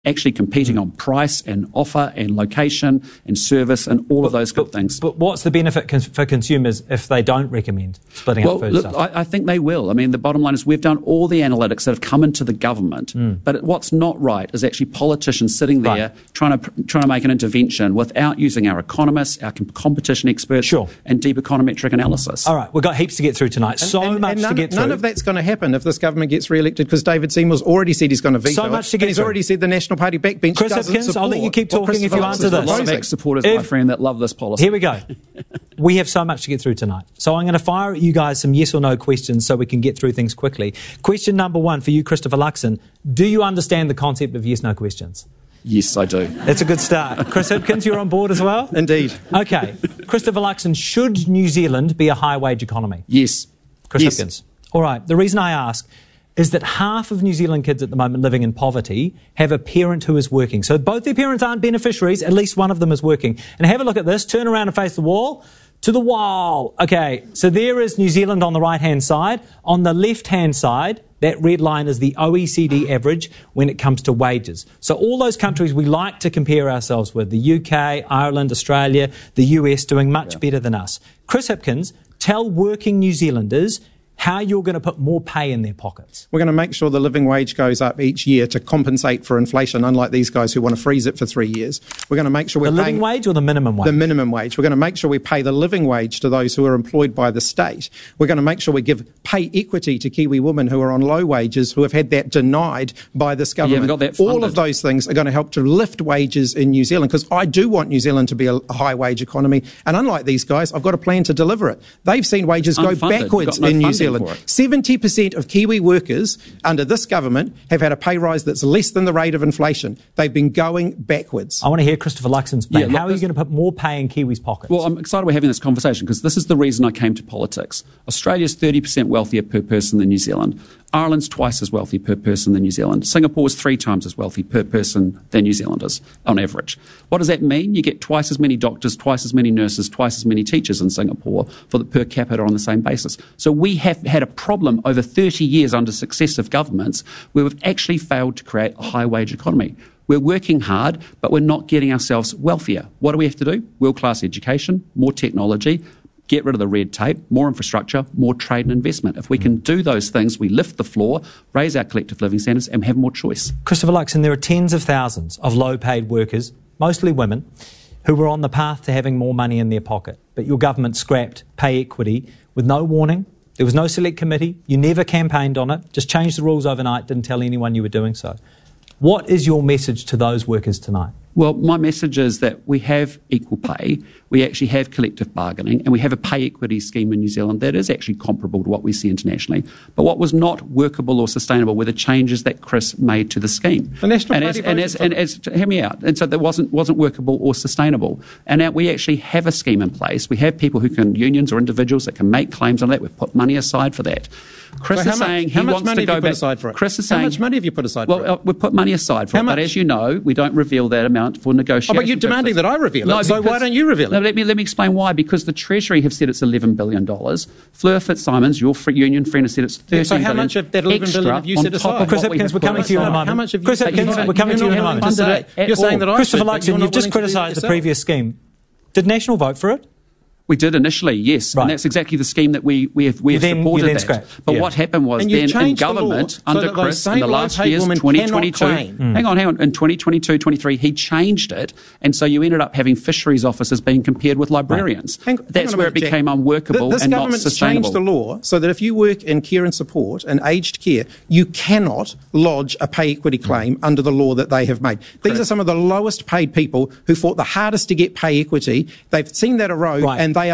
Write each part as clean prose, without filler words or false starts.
actually competing on price and offer and location and service and all of those good things. But what's the benefit for consumers if they don't recommend splitting up food stuff? I think they will. I mean, the bottom line is we've done all the analytics that have come into the government, but what's not right is actually politicians sitting there trying to make an intervention without using our economists, our competition experts, and deep econometric analysis. All right, we've got heaps to get through tonight. Much to get through. None of that's going to happen if this government gets re-elected, because David Seymour's already said he's going to veto so much to get and he's already said the National Party backbench Chris doesn't Hipkins, support. I'll let you keep talking if you answer this. There's a lot of ex-supporters, my friend, that love this policy. Here we go. We have so much to get through tonight. So I'm going to fire at you guys some yes or no questions so we can get through things quickly. Question number one for you, Christopher Luxon. Do you understand the concept of yes-no questions? Yes, I do. That's a good start. Chris Hipkins, you're on board as well? Indeed. Okay. Christopher Luxon, should New Zealand be a high-wage economy? Yes. Chris Hipkins. All right. The reason I ask is that half of New Zealand kids at the moment living in poverty have a parent who is working. So both their parents aren't beneficiaries, at least one of them is working. And have a look at this, turn around and face the wall. To the wall. Okay, so there is New Zealand on the right-hand side. On the left-hand side, that red line is the OECD average when it comes to wages. So all those countries we like to compare ourselves with, the UK, Ireland, Australia, the US, doing much better than us. Chris Hipkins, tell working New Zealanders how you're going to put more pay in their pockets. We're going to make sure the living wage goes up each year to compensate for inflation, unlike these guys who want to freeze it for 3 years. We're going to make sure we're paying... The living wage or the minimum wage? The minimum wage. We're going to make sure we pay the living wage to those who are employed by the state. We're going to make sure we give pay equity to Kiwi women who are on low wages, who have had that denied by this government. Got that funded. All of those things are going to help to lift wages in New Zealand, because I do want New Zealand to be a high-wage economy. And unlike these guys, I've got a plan to deliver it. They've seen wages go backwards in New Zealand. 70% of Kiwi workers under this government have had a pay rise that's less than the rate of inflation. They've been going backwards. I want to hear Christopher Luxon's plan. How are you going to put more pay in Kiwis' pockets? Well, I'm excited we're having this conversation because this is the reason I came to politics. Australia's 30% wealthier per person than New Zealand. Ireland's twice as wealthy per person than New Zealand. Singapore's 3 times as wealthy per person than New Zealanders on average. What does that mean? You get twice as many doctors, twice as many nurses, twice as many teachers in Singapore for the per capita on the same basis. So we have had a problem over 30 years under successive governments where we've actually failed to create a high-wage economy. We're working hard, but we're not getting ourselves wealthier. What do we have to do? World-class education, more technology, get rid of the red tape, more infrastructure, more trade and investment. If we can do those things, we lift the floor, raise our collective living standards and have more choice. Christopher Luxon, there are tens of thousands of low-paid workers, mostly women, who were on the path to having more money in their pocket. But your government scrapped pay equity with no warning. There was no select committee. You never campaigned on it. Just changed the rules overnight, didn't tell anyone you were doing so. What is your message to those workers tonight? Well, my message is that we have equal pay, we actually have collective bargaining, and we have a pay equity scheme in New Zealand that is actually comparable to what we see internationally. But what was not workable or sustainable were the changes that Chris made to the scheme. The National Party hear me out. And so that wasn't workable or sustainable. And now we actually have a scheme in place. We have people who can, unions or individuals that can make claims on that. We've put money aside for that. Chris is saying he wants to go back. Chris is saying, how much money have you put aside for it? Well, we've put money aside for it, but as you know, we don't reveal that amount for negotiation. But you're demanding that I reveal it, so why don't you reveal it? No, let me explain why. Because the Treasury have said it's $11 billion. Fleur Fitzsimons, your union friend, has said it's $13 billion. So how much of that $11 billion have you set aside? Chris Hipkins, we're coming to you in a moment. How much have you Chris Hipkins, we're coming to you in a moment. You're saying that I Christopher Luxon, you've just criticised the previous scheme. Did National vote for it? We did initially, yes, and that's exactly the scheme that we have supported that. But what happened was then in government under Chris in the last years, 2022, hang on, in 2022-23, he changed it, and so you ended up having fisheries officers being compared with librarians. That's where it became unworkable and not sustainable. This government changed the law so that if you work in care and support and aged care, you cannot lodge a pay equity claim under the law that they have made. These are some of the lowest paid people who fought the hardest to get pay equity. They've seen that erode, and they are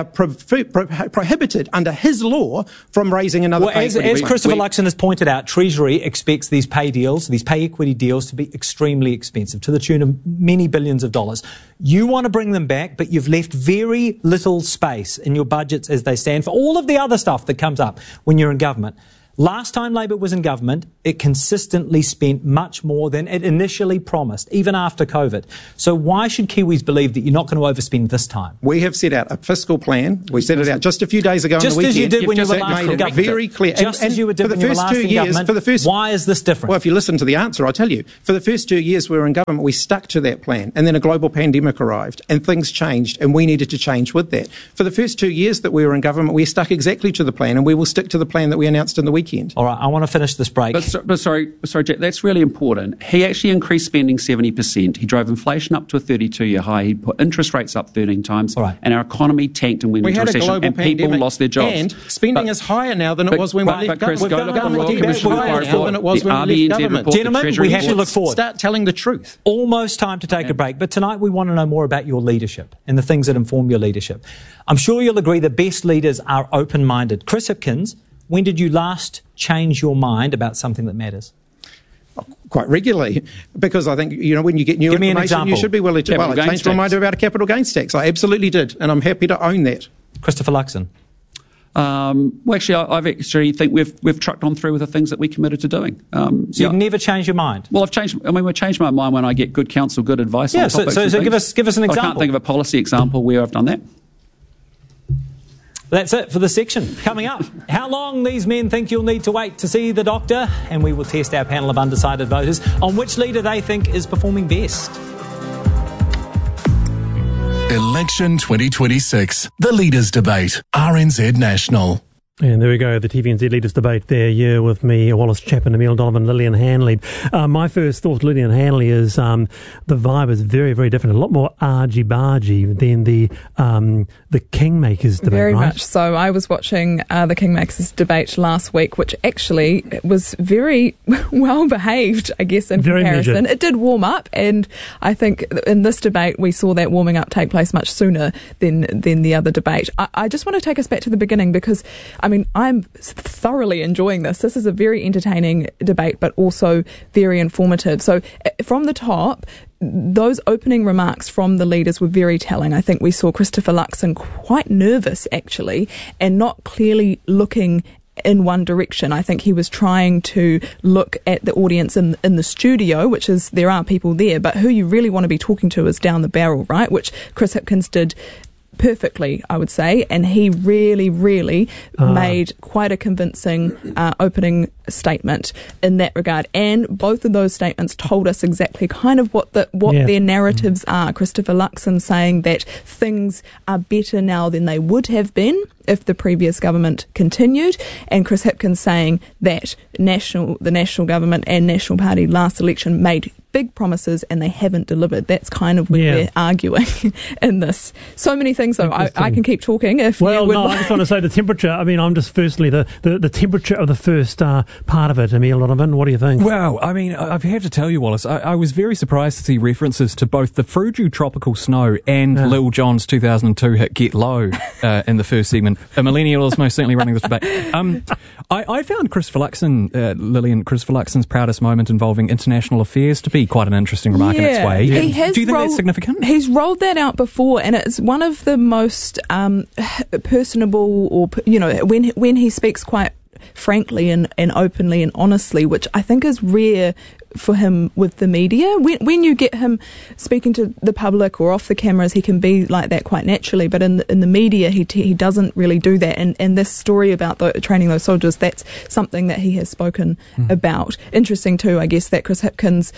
prohibited under his law from raising another pay equity. As Christopher Luxon has pointed out, Treasury expects these pay deals, these pay equity deals, to be extremely expensive, to the tune of many billions of dollars. You want to bring them back, but you've left very little space in your budgets as they stand for all of the other stuff that comes up when you're in government. Last time Labor was in government, it consistently spent much more than it initially promised, even after COVID. So why should Kiwis believe that you're not going to overspend this time? We have set out a fiscal plan. We set it out just a few days ago on the weekend. Just as you did when you were last in government. Very clear. Just as you were doing when you were last in government. Why is this different? Well, if you listen to the answer, I'll tell you. For the first 2 years we were in government, we stuck to that plan. And then a global pandemic arrived and things changed and we needed to change with that. For the first 2 years that we were in government, we stuck exactly to the plan and we will stick to the plan that we announced in the weekend. All right, I want to finish this break. But sorry, Jack, that's really important. He actually increased spending 70%. He drove inflation up to a 32-year high. He put interest rates up 13 times. All right. And our economy tanked and went into recession. And people lost their jobs. And spending is higher now than it was when we left government. Chris, go look at the Royal Commission report. Than it was when we left government. Gentlemen, we have to look forward. Start telling the truth. Almost time to take a break. But tonight we want to know more about your leadership and the things that inform your leadership. I'm sure you'll agree the best leaders are open-minded. Chris Hipkins, when did you last change your mind about something that matters? Quite regularly, because I think, when you get new information, you should be willing to. Well, I changed my mind about a capital gains tax. I absolutely did, and I'm happy to own that. Christopher Luxon. Well, actually, I actually think we've trucked on through with the things that we committed to doing. So you've never changed your mind? Well, we've changed my mind when I get good counsel, good advice on topics. So give us an example. I can't think of a policy example where I've done that. That's it for the section. Coming up, how long these men think you'll need to wait to see the doctor, and we will test our panel of undecided voters on which leader they think is performing best. Election 2026, the Leaders' Debate, RNZ National. And there we go, the TVNZ Leaders Debate there, with me, Wallace Chapman, Emile Donovan, Lillian Hanley. My first thought, Lillian Hanley, is the vibe is very, very different, a lot more argy-bargy than the Kingmakers debate, very right? much so. I was watching the Kingmakers debate last week, which actually was very well behaved, I guess, in very comparison. Measured. It did warm up, and I think in this debate we saw that warming up take place much sooner than the other debate. I just want to take us back to the beginning because, I'm thoroughly enjoying this. This is a very entertaining debate, but also very informative. So from the top, those opening remarks from the leaders were very telling. I think we saw Christopher Luxon quite nervous, actually, and not clearly looking in one direction. I think he was trying to look at the audience in the studio, which is, there are people there, but who you really want to be talking to is down the barrel, right? Which Chris Hipkins did perfectly, I would say, and he really made quite a convincing opening statement in that regard. And both of those statements told us exactly kind of what their narratives are. Christopher Luxon saying that things are better now than they would have been if the previous government continued, and Chris Hipkins saying that the National Government and National Party last election made big promises and they haven't delivered. That's kind of what we're arguing in this. So many things, though. I can keep talking if you would like. I just want to say the temperature. I'm just firstly the temperature of the first part of it. Emile Donovan, what do you think? Well, I have to tell you, Wallace, I was very surprised to see references to both the Fruju Tropical Snow and Lil Jon's 2002 hit Get Low in the first segment. A millennial is most certainly running this debate. I found Christopher Luxon's proudest moment involving international affairs to be quite an interesting remark in its way. Do you think that's significant? He's rolled that out before, and it's one of the most personable, or when he speaks quite frankly and openly and honestly, which I think is rare for him with the media. When you get him speaking to the public or off the cameras, he can be like that quite naturally, but in the media he doesn't really do that, and this story about training those soldiers, that's something that he has spoken about. Interesting too, I guess, that Chris Hipkins,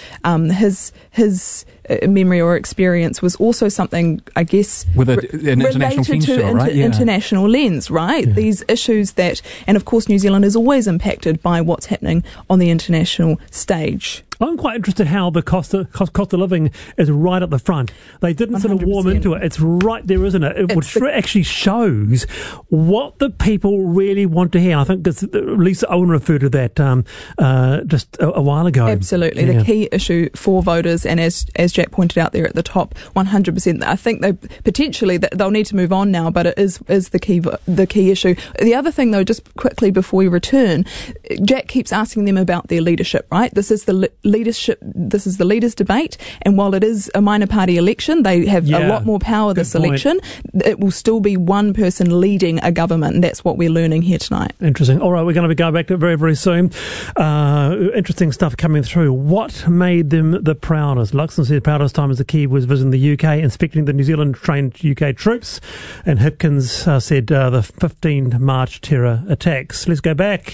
his memory or experience was also something, I guess, with an international related to international lens, right? Yeah. These issues that, and of course New Zealand is always impacted by what's happening on the international stage. I'm quite interested how the cost of living is right at the front. They didn't sort of warm 100%. Into it. It's right there, isn't it? Which actually shows what the people really want to hear. And I think Lisa Owen referred to that just a while ago. Absolutely. Yeah. The key issue for voters, and as Jack pointed out there at the top, 100%. I think they'll need to move on now, but it is the key issue. The other thing, though, just quickly before we return, Jack keeps asking them about their leadership, right? This is the leadership. This is the leaders' debate, and while it is a minor party election, they have a lot more power this election. It will still be one person leading a government, and that's what we're learning here tonight. Interesting. All right, we're going to be going back to it very, very soon. Interesting stuff coming through. What made them the proudest? Luxon said the proudest time as a Kiwi was visiting the UK, inspecting the New Zealand-trained UK troops, and Hipkins said the 15 March terror attacks. Let's go back.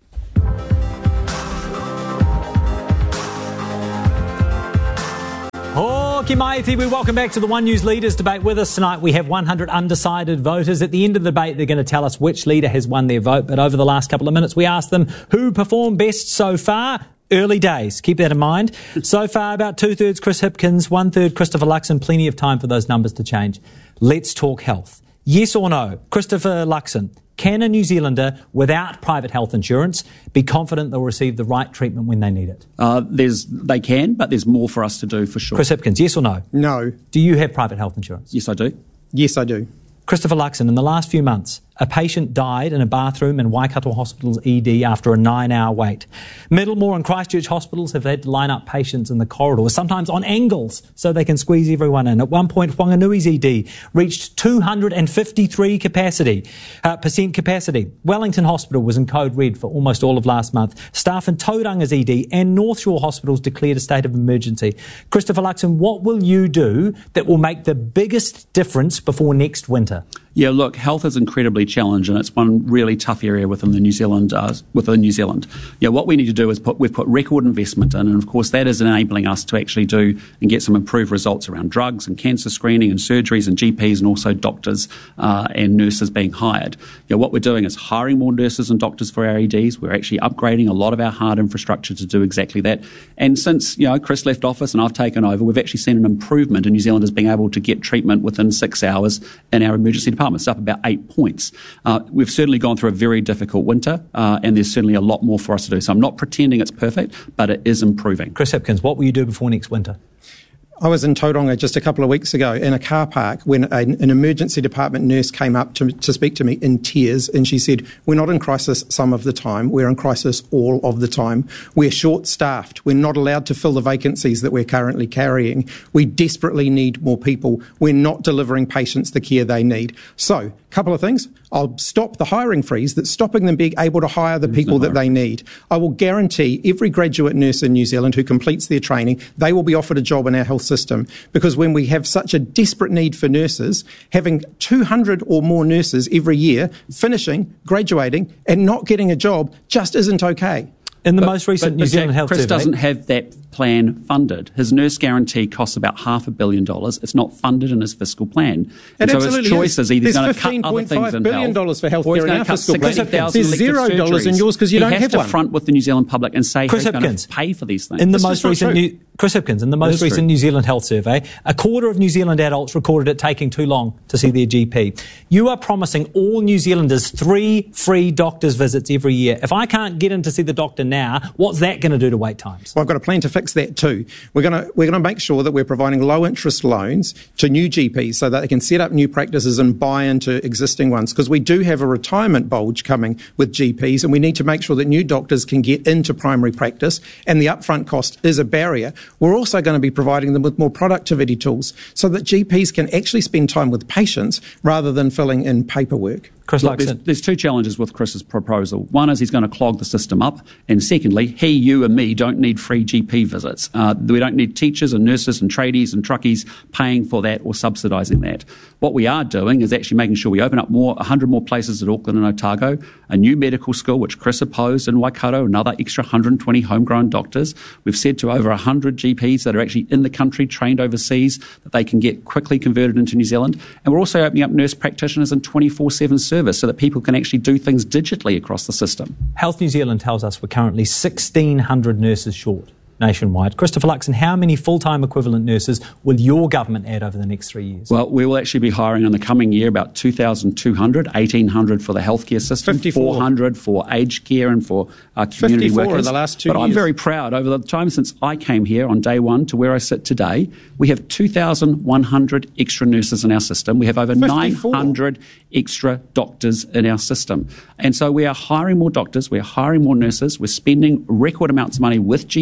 Ki maiti, we welcome back to the One News Leaders Debate. With us tonight, we have 100 undecided voters. At the end of the debate, they're going to tell us which leader has won their vote. But over the last couple of minutes, we asked them who performed best so far. Early days, keep that in mind. So far, about 2/3 Chris Hipkins, 1/3 Christopher Luxon. Plenty of time for those numbers to change. Let's talk health. Yes or no? Christopher Luxon, can a New Zealander without private health insurance be confident they'll receive the right treatment when they need it? They can, but there's more for us to do for sure. Chris Hipkins, yes or no? No. Do you have private health insurance? Yes, I do. Yes, I do. Christopher Luxon, in the last few months, a patient died in a bathroom in Waikato Hospital's ED after a 9-hour wait. Middlemore and Christchurch hospitals have had to line up patients in the corridors, sometimes on angles, so they can squeeze everyone in. At one point, Whanganui's ED reached 253% capacity. Wellington Hospital was in code red for almost all of last month. Staff in Tauranga's ED and North Shore hospitals declared a state of emergency. Christopher Luxon, what will you do that will make the biggest difference before next winter? Yeah, look, health is incredibly challenged, and it's one really tough area within New Zealand. Yeah, what we need to do is we've put record investment in, and of course that is enabling us to actually do and get some improved results around drugs and cancer screening and surgeries and GPs and also doctors and nurses being hired. Yeah, what we're doing is hiring more nurses and doctors for our EDs. We're actually upgrading a lot of our hard infrastructure to do exactly that. And since Chris left office and I've taken over, we've actually seen an improvement in New Zealanders being able to get treatment within 6 hours in our emergency department. It's up about 8 points. We've certainly gone through a very difficult winter, and there's certainly a lot more for us to do. So I'm not pretending it's perfect, but it is improving. Chris Hipkins, what will you do before next winter? I was in Tauranga just a couple of weeks ago in a car park when an emergency department nurse came up to speak to me in tears, and she said, "We're not in crisis some of the time, we're in crisis all of the time. We're short-staffed, we're not allowed to fill the vacancies that we're currently carrying. We desperately need more people. We're not delivering patients the care they need." So, couple of things. I'll stop the hiring freeze that's stopping them being able to hire the people that they need. I will guarantee every graduate nurse in New Zealand who completes their training, they will be offered a job in our health system, because when we have such a desperate need for nurses, having 200 or more nurses every year finishing, graduating and not getting a job just isn't okay. In the most recent New Zealand health Chris survey, doesn't have that plan funded. His nurse guarantee costs about $500 million. It's not funded in his fiscal plan. And so his choice is either going to cut other things in health, $15.5 billion for healthcare in our fiscal plan. There's $0 in yours because you don't have one. He has to front with the New Zealand public and say he's going to pay for these things. Chris Hipkins, in the most recent New Zealand health survey, a quarter of New Zealand adults recorded it taking too long to see their GP. You are promising all New Zealanders 3 free doctor's visits every year. If I can't get in to see the doctor now, what's that going to do to wait times? Well, I've got a plan to fix that too. We're going to make sure that we're providing low interest loans to new GPs so that they can set up new practices and buy into existing ones, because we do have a retirement bulge coming with GPs, and we need to make sure that new doctors can get into primary practice, and the upfront cost is a barrier. We're also going to be providing them with more productivity tools so that GPs can actually spend time with patients rather than filling in paperwork. Chris Luxon. There's 2 challenges with Chris's proposal. One is he's going to clog the system up, and secondly, he, you and me don't need free GP visits. We don't need teachers and nurses and tradies and truckies paying for that or subsidising that. What we are doing is actually making sure we open up 100 more places at Auckland and Otago, a new medical school, which Chris opposed in Waikato, another extra 120 homegrown doctors. We've said to over 100 GPs that are actually in the country, trained overseas, that they can get quickly converted into New Zealand. And we're also opening up nurse practitioners in 24/7 service so that people can actually do things digitally across the system. Health New Zealand tells us we're currently 1,600 nurses short nationwide. Christopher Luxon, how many full-time equivalent nurses will your government add over the next 3 years? Well, we will actually be hiring in the coming year about 2,200, 1,800 for the healthcare system, 400 for aged care and for community 54 workers. In the last 2 years. But I'm very proud, over the time since I came here on day one to where I sit today, we have 2,100 extra nurses in our system. We have over 54. 900 extra doctors in our system. And so we are hiring more doctors, we're hiring more nurses, we're spending record amounts of money with GPs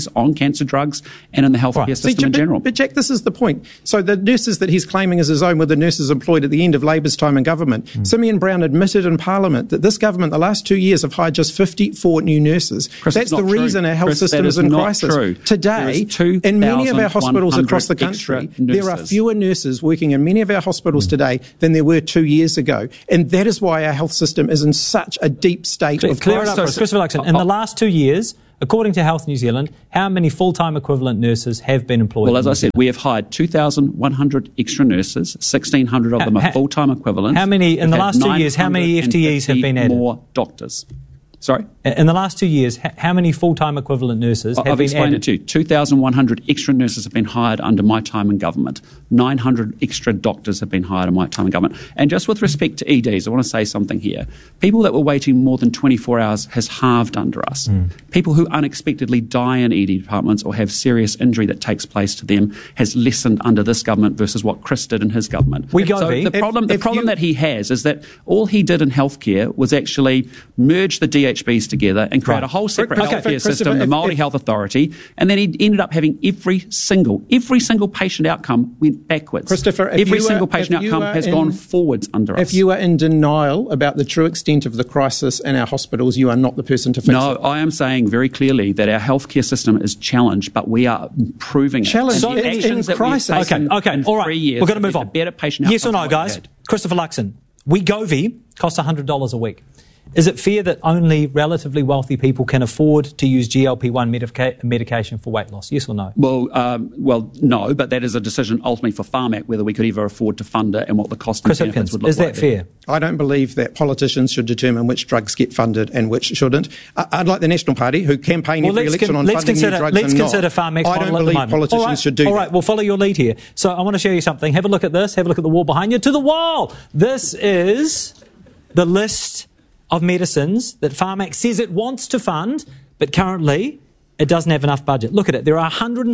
on cancer drugs and in the healthcare system in general. But Jack, this is the point. So the nurses that he's claiming as his own were the nurses employed at the end of Labour's time in government. Simeon Brown admitted in Parliament that this government, the last 2 years, have hired just 54 new nurses. Chris, that's the reason our health system is in crisis. True. Today, in many of our hospitals across the country, there are fewer nurses working in many of our hospitals today than there were 2 years ago. And that is why our health system is in such a deep state of clear it crisis. up for us. Christopher Luxon, in the last 2 years, according to Health New Zealand, how many full-time equivalent nurses have been employed? Well, as I said, we have hired 2,100 extra nurses. 1,600 of them are full-time equivalents. How many, in the last 2 years, how many FTEs have been added? More doctors. Sorry? In the last 2 years, how many full-time equivalent nurses have been added? I've explained it to you. 2,100 extra nurses have been hired under my time in government. 900 extra doctors have been hired in my time in government. And just with respect to EDs, I want to say something here. People that were waiting more than 24 hours has halved under us. People who unexpectedly die in ED departments or have serious injury that takes place to them has lessened under this government versus what Chris did in his government. The problem that he has is that all he did in healthcare was actually merge the DHBs together and create a whole separate healthcare system, the Māori Health Authority, and then he ended up having every single patient outcome went backwards. Christopher, every single patient outcome has gone forwards under us. If you are in denial about the true extent of the crisis in our hospitals, you are not the person to fix it. No, I am saying very clearly that our healthcare system is challenged, but we are improving it. Challenged So in crisis. Okay, all right. 3 years, We're going to move on. Better patient yes or no, guys? Christopher Luxon, Wegovy costs $100 a week. Is it fair that only relatively wealthy people can afford to use GLP-1 medication for weight loss? Yes or no? Well, no, but that is a decision ultimately for Pharmac whether we could ever afford to fund it and what the cost and benefits would look like. Is that fair? I don't believe that politicians should determine which drugs get funded and which shouldn't. I'd like the National Party, who campaign every election on funding new drugs Let's consider Pharmac's model at the moment. I don't believe politicians should do that. All right, we'll follow your lead here. So I want to show you something. Have a look at this. Have a look at the wall behind you. To the wall! This is the list of medicines that Pharmac says it wants to fund, but currently it doesn't have enough budget. Look at it. There are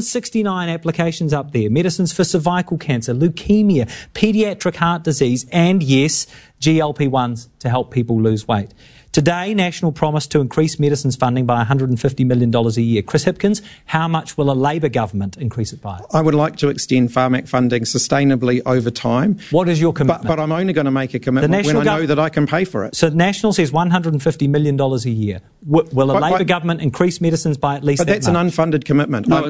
169 applications up there. Medicines for cervical cancer, leukemia, paediatric heart disease, and yes, GLP-1s to help people lose weight. Today, National promised to increase medicines funding by $150 million a year. Chris Hipkins, how much will a Labour government increase it by? I would like to extend Pharmac funding sustainably over time. What is your commitment? But I'm only going to make a commitment when I know that I can pay for it. So National says $150 million a year. Will a Labour government increase medicines by at least that much? But that's an unfunded commitment. No,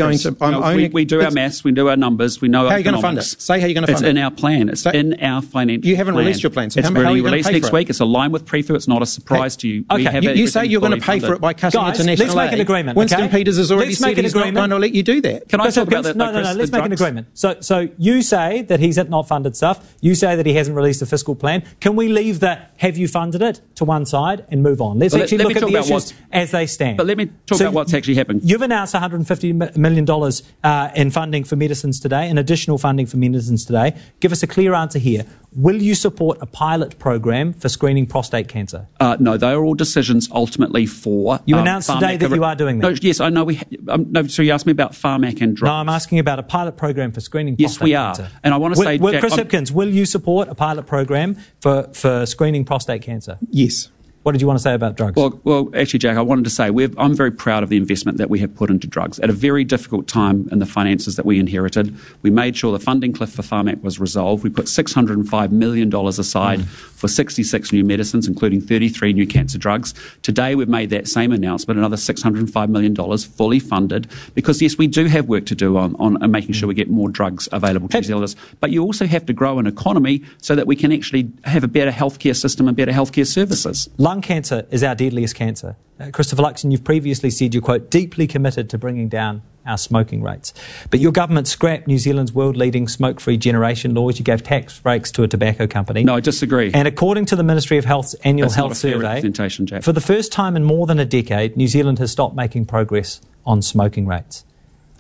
we do our maths, we do our numbers, we know how you're going to fund it. Say how you're going to fund it. It's in our plan. It's in our financial plan. You haven't released your plan. So it's how are you going to released pay next for it? week. It's aligned with PREFU. It's not a surprise to you. Okay, you say you're going to pay for it by cutting it to National let's make an agreement. Winston Peters has already said he's not going to let you do that. Can I talk about that? No, let's make an agreement. So you say that he's not funded stuff. You say that he hasn't released a fiscal plan. Can we leave the have you funded it to one side and move on? Let's actually look at the issues as they stand. But let me talk about what's actually happened. You've announced $150 million in funding for medicines today, and additional funding for medicines today. Give us a clear answer here. Will you support a pilot program for screening prostate cancer? No, they are all decisions ultimately for You announced today that you are doing that. No, yes, I know. So you asked me about Pharmac and drugs. No, I'm asking about a pilot program for screening prostate cancer. Yes, we are. And I want to say, Jack, Chris Hipkins, will you support a pilot program for screening prostate cancer? Yes. What did you want to say about drugs? Well, actually, Jack, I wanted to say I'm very proud of the investment that we have put into drugs. At a very difficult time in the finances that we inherited, we made sure the funding cliff for Pharmac was resolved. We put $605 million aside for 66 new medicines, including 33 new cancer drugs. Today, we've made that same announcement, another $605 million fully funded, because, yes, we do have work to do on making sure we get more drugs available to New Zealanders. But you also have to grow an economy so that we can actually have a better healthcare system and better healthcare services. Lung cancer is our deadliest cancer. Christopher Luxon, you've previously said you're, quote, deeply committed to bringing down our smoking rates. But your government scrapped New Zealand's world-leading smoke-free generation laws. You gave tax breaks to a tobacco company. No, I disagree. And according to the Ministry of Health's annual health survey, for the first time in more than a decade, New Zealand has stopped making progress on smoking rates.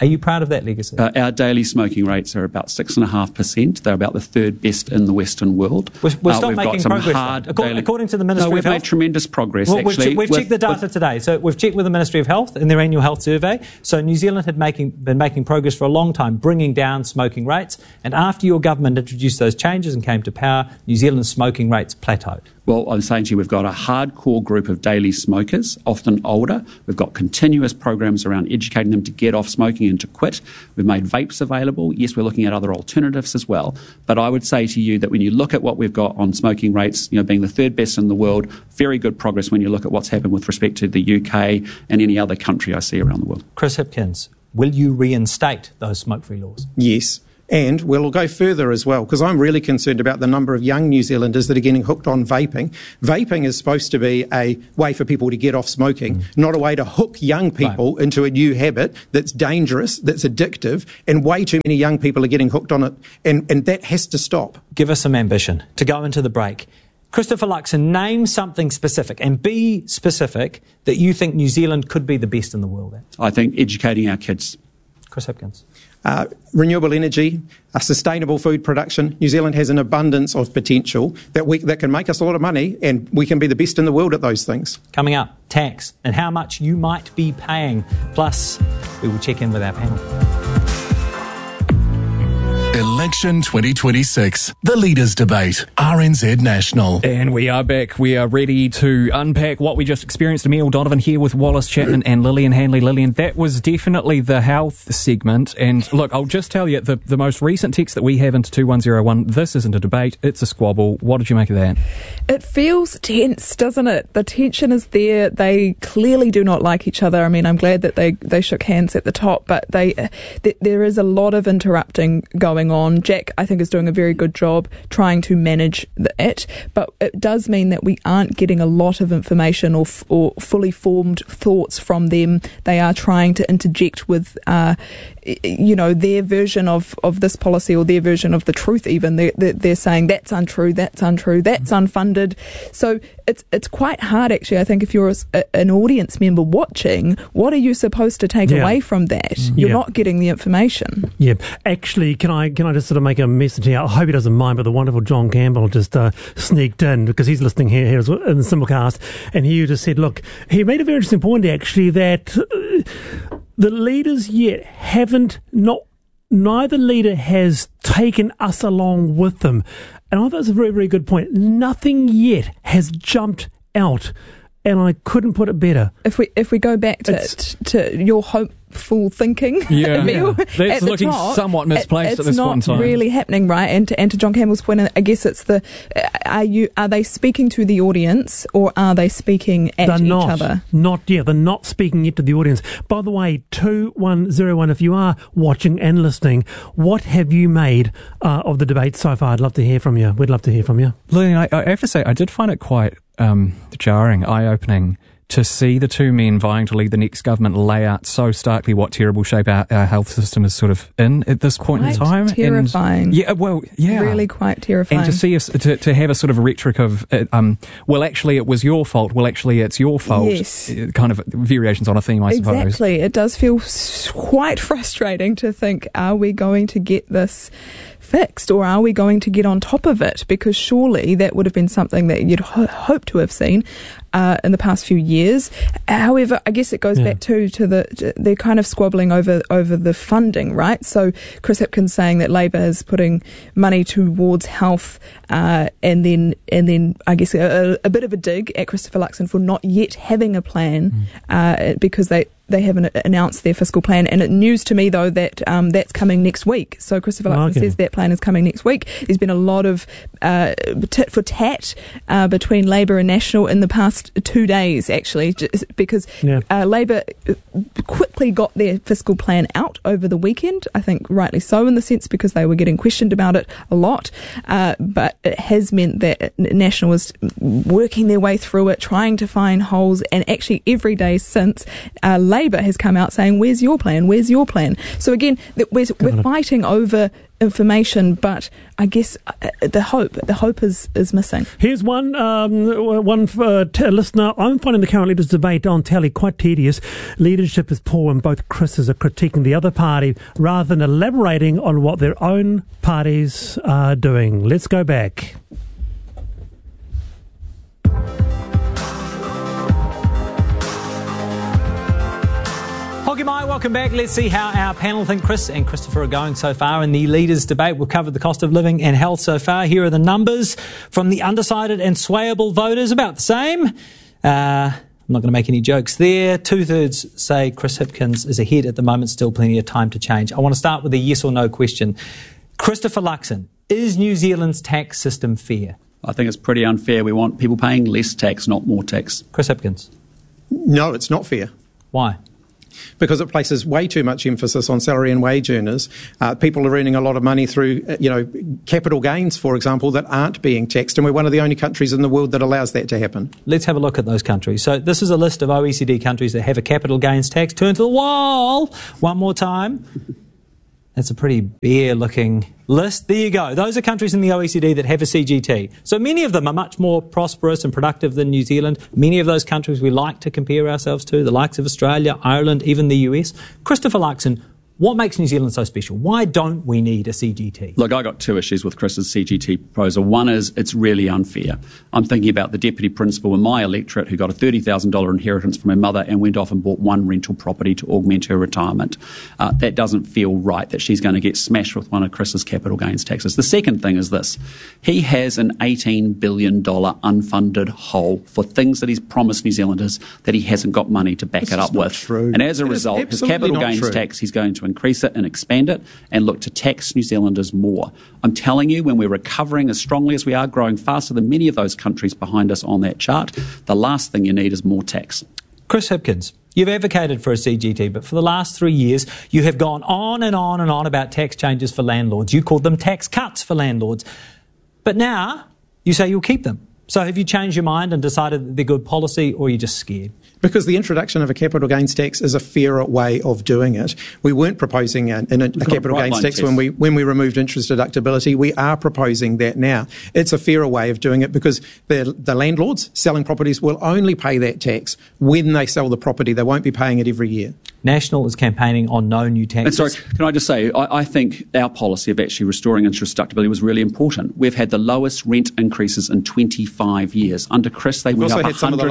Are you proud of that legacy? Our daily smoking rates are about 6.5%. They're about the third best in the Western world. We're still making progress. According to the Ministry of Health. We've made tremendous progress, actually. We've checked the data today. So we've checked with the Ministry of Health in their annual health survey. So New Zealand had been making progress for a long time, bringing down smoking rates. And after your government introduced those changes and came to power, New Zealand's smoking rates plateaued. Well, I'm saying to you, we've got a hardcore group of daily smokers, often older. We've got continuous programs around educating them to get off smoking and to quit. We've made vapes available. Yes, we're looking at other alternatives as well. But I would say to you that when you look at what we've got on smoking rates, being the third best in the world, very good progress when you look at what's happened with respect to the UK and any other country I see around the world. Chris Hipkins, will you reinstate those smoke-free laws? Yes. And we'll go further as well, because I'm really concerned about the number of young New Zealanders that are getting hooked on vaping. Vaping is supposed to be a way for people to get off smoking, not a way to hook young people into a new habit that's dangerous, that's addictive, and way too many young people are getting hooked on it, and that has to stop. Give us some ambition to go into the break. Christopher Luxon, name something specific, and be specific, that you think New Zealand could be the best in the world at. I think educating our kids. Chris Hipkins. Renewable energy, sustainable food production. New Zealand has an abundance of potential that can make us a lot of money, and we can be the best in the world at those things. Coming up, tax and how much you might be paying. Plus, we will check in with our panel. Election 2026, the Leaders' Debate, RNZ National. And we are back. We are ready to unpack what we just experienced. Emile Donovan here with Wallace Chapman and Lillian Hanley. Lillian, that was definitely the health segment. And look, I'll just tell you, the most recent text that we have into 2101, this isn't a debate, it's a squabble. What did you make of that? It feels tense, doesn't it? The tension is there. They clearly do not like each other. I mean, I'm glad that they shook hands at the top, but there is a lot of interrupting going on. Jack, I think, is doing a very good job trying to manage it, but it does mean that we aren't getting a lot of information or fully formed thoughts from them. They are trying to interject with their version of this policy, or their version of the truth even. They're saying that's untrue, that's unfunded. So it's quite hard, actually, I think, if you're an audience member watching, what are you supposed to take away from that? You're not getting the information. Yeah. Actually, can I just sort of make a message here? I hope he doesn't mind, but the wonderful John Campbell just sneaked in, because he's listening here as well in the Simplecast, and he just said, look, he made a very interesting point, actually, that the leaders yet neither leader has taken us along with them. And I thought that's a very, very good point. Nothing yet has jumped out, and I couldn't put it better. If we go back to your hopeful thinking, Emile, that's looking top, somewhat misplaced at this point in time. It's not really happening, right? And to John Campbell's point, I guess it's are they speaking to the audience, or are they speaking at each other? They're not speaking yet to the audience. By the way, 2101, if you are watching and listening, what have you made of the debate so far? I'd love to hear from you. We'd love to hear from you. Lillian, I have to say, I did find it quite jarring, eye-opening, to see the two men vying to lead the next government lay out so starkly what terrible shape our health system is sort of in at this point in time. Terrifying. Really quite terrifying. And to see us, to have a sort of a rhetoric of, well, actually, it was your fault. Well, actually, it's your fault. Yes. Kind of variations on a theme, I suppose. Exactly. It does feel quite frustrating to think, are we going to get this fixed, or are we going to get on top of it? Because surely that would have been something that you'd hope to have seen in the past few years. However, I guess it goes back to they're kind of squabbling over the funding, right? So Chris Hipkins saying that Labour is putting money towards health, and then I guess a bit of a dig at Christopher Luxon for not yet having a plan, because they haven't announced their fiscal plan. And it news to me, though, that that's coming next week. So Christopher Luxon says that plan is coming next week. There's been a lot of tit for tat between Labour and National in the past 2 days, actually, because Labour quickly got their fiscal plan out over the weekend. I think rightly so, in the sense because they were getting questioned about it a lot. But it has meant that National was working their way through it, trying to find holes, and actually every day since, Labour Labour has come out saying, where's your plan? Where's your plan? So again, we're fighting over information, but I guess the hope is missing. Here's one listener. I'm finding the current leaders' debate on telly quite tedious. Leadership is poor and both Chris's are critiquing the other party rather than elaborating on what their own parties are doing. Let's go back. Hoki Mai, welcome back. Let's see how our panel think Chris and Christopher are going so far in the leaders' debate. We've covered the cost of living and health so far. Here are the numbers from the undecided and swayable voters, about the same. I'm not going to make any jokes there. 2/3 say Chris Hipkins is ahead at the moment, still plenty of time to change. I want to start with a yes or no question. Christopher Luxon, is New Zealand's tax system fair? I think it's pretty unfair. We want people paying less tax, not more tax. Chris Hipkins? No, it's not fair. Why? Because it places way too much emphasis on salary and wage earners. People are earning a lot of money through, capital gains, for example, that aren't being taxed, and we're one of the only countries in the world that allows that to happen. Let's have a look at those countries. So this is a list of OECD countries that have a capital gains tax. Turn to the wall one more time. That's a pretty bare-looking list. There you go. Those are countries in the OECD that have a CGT. So many of them are much more prosperous and productive than New Zealand. Many of those countries we like to compare ourselves to, the likes of Australia, Ireland, even the US. Christopher Luxon, what makes New Zealand so special? Why don't we need a CGT? Look, I got two issues with Chris's CGT proposal. One is it's really unfair. I'm thinking about the deputy principal in my electorate who got a $30,000 inheritance from her mother and went off and bought one rental property to augment her retirement. That doesn't feel right, that she's going to get smashed with one of Chris's capital gains taxes. The second thing is this. He has an $18 billion unfunded hole for things that he's promised New Zealanders that he hasn't got money to back it up with. True. And as a result, his capital gains tax, he's going to increase it and expand it and look to tax New Zealanders more. I'm telling you, when we're recovering as strongly as we are, growing faster than many of those countries behind us on that chart, the last thing you need is more tax. Chris Hipkins, you've advocated for a CGT, but for the last 3 years, you have gone on and on and on about tax changes for landlords. You called them tax cuts for landlords. But now you say you'll keep them. So have you changed your mind and decided that they're good policy, or are you just scared? Because the introduction of a capital gains tax is a fairer way of doing it. We weren't proposing a capital gains tax when we removed interest deductibility. We are proposing that now. It's a fairer way of doing it because the landlords selling properties will only pay that tax when they sell the property. They won't be paying it every year. National is campaigning on no new taxes. And sorry, can I just say, I think our policy of actually restoring interest deductibility was really important. We've had the lowest rent increases in 25 years. Under Chris, they went up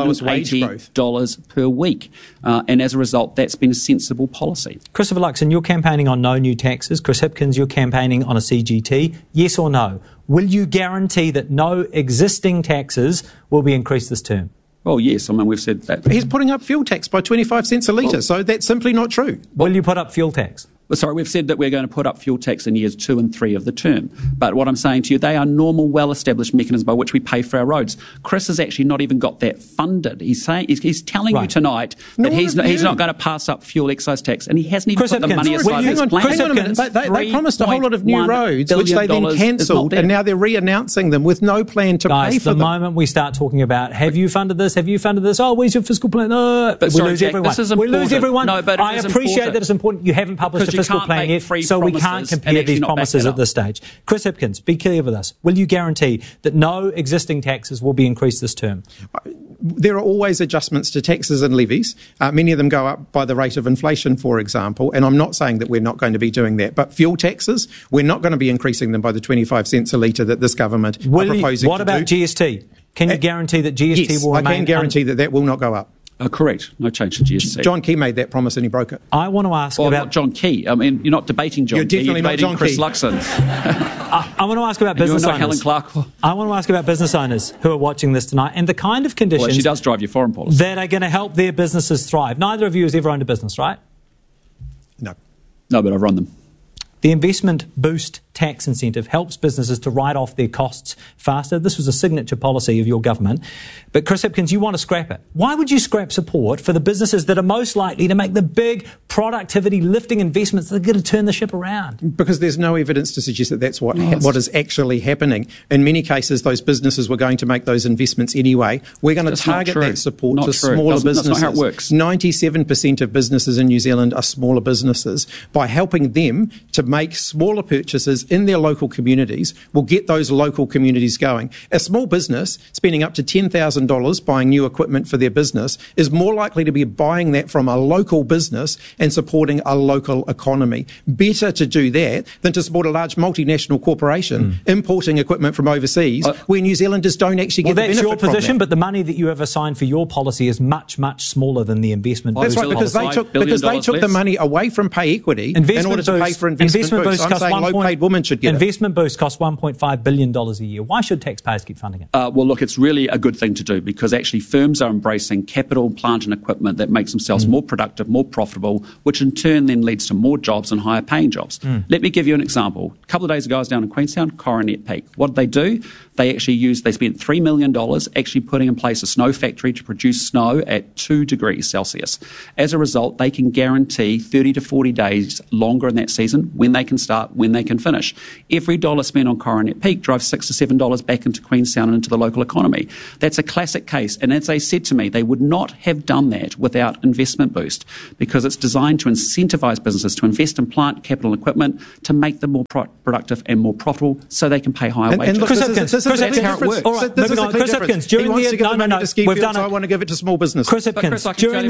$180 per week. And as a result, that's been a sensible policy. Christopher Luxon, you're campaigning on no new taxes. Chris Hipkins, you're campaigning on a CGT. Yes or no? Will you guarantee that no existing taxes will be increased this term? Well, yes. I mean, we've said that. He's putting up fuel tax by 25 cents a litre, so that's simply not true. Will you put up fuel tax? Sorry, we've said that we're going to put up fuel tax in years 2 and 3 of the term. But what I'm saying to you, they are normal, well-established mechanisms by which we pay for our roads. Chris has actually not even got that funded. He's telling you tonight that he's not going to pass up fuel excise tax, and he hasn't even put the money aside for his plan. Hang on a minute. They promised a whole lot of new roads, which they then cancelled, and now they're re-announcing them with no plan to pay for them. The moment we start talking about, have you funded this? Have you funded this? Oh, where's your fiscal plan? But we lose everyone. We lose everyone. No, but I appreciate that it's important. You haven't published a fiscal plan yet, so we can't compare these promises at this stage. Chris Hipkins, be clear with us. Will you guarantee that no existing taxes will be increased this term? There are always adjustments to taxes and levies. Many of them go up by the rate of inflation, for example, and I'm not saying that we're not going to be doing that. But fuel taxes, we're not going to be increasing them by the 25 cents a litre that this government are proposing. What about GST? Can you guarantee that GST will remain? I can guarantee that will not go up. Correct. No change to GST. John Key made that promise and he broke it. I want to ask about... not John Key. I mean, you're not debating John Key. You're debating Chris Luxon. I want to ask about business owners. Helen Clark. I want to ask about business owners who are watching this tonight and the kind of conditions... Well, she does drive your foreign policy. ...that are going to help their businesses thrive. Neither of you has ever owned a business, right? No. No, but I've run them. The investment boost tax incentive helps businesses to write off their costs faster. This was a signature policy of your government. But Chris Hipkins, you want to scrap it. Why would you scrap support for the businesses that are most likely to make the big productivity lifting investments that are going to turn the ship around? Because there's no evidence to suggest that that's what is actually happening. In many cases, those businesses were going to make those investments anyway. We're going to target that support to smaller businesses. That's not how it works. 97% of businesses in New Zealand are smaller businesses. By helping them to make smaller purchases in their local communities, will get those local communities going. A small business spending up to $10,000 buying new equipment for their business is more likely to be buying that from a local business and supporting a local economy. Better to do that than to support a large multinational corporation importing equipment from overseas where New Zealanders don't actually get the benefit from that. That's your position, but the money that you have assigned for your policy is much, much smaller than the investment boost. That's right, because they took the money away from pay equity in order to pay for investment boost. I'm saying low-paid women should get investment boost costs $1.5 billion a year. Why should taxpayers keep funding it? Well, look, it's really a good thing to do because actually firms are embracing capital, plant and equipment that makes themselves more productive, more profitable, which in turn then leads to more jobs and higher paying jobs. Let me give you an example. A couple of days ago I was down in Queenstown, Coronet Peak. What did they do? They spent $3 million actually putting in place a snow factory to produce snow at 2 degrees Celsius. As a result, they can guarantee 30 to 40 days longer in that season when they can start, when they can finish. Every dollar spent on Coronet Peak drives $6 to $7 back into Queenstown and into the local economy. That's a classic case. And as they said to me, they would not have done that without investment boost because it's designed to incentivise businesses to invest in plant, capital and equipment to make them more productive and more profitable so they can pay higher wages. Look, Chris Hipkins, all right, moving on. Chris Hipkins, during we've done it. I want to give it to small business. Chris Hipkins, during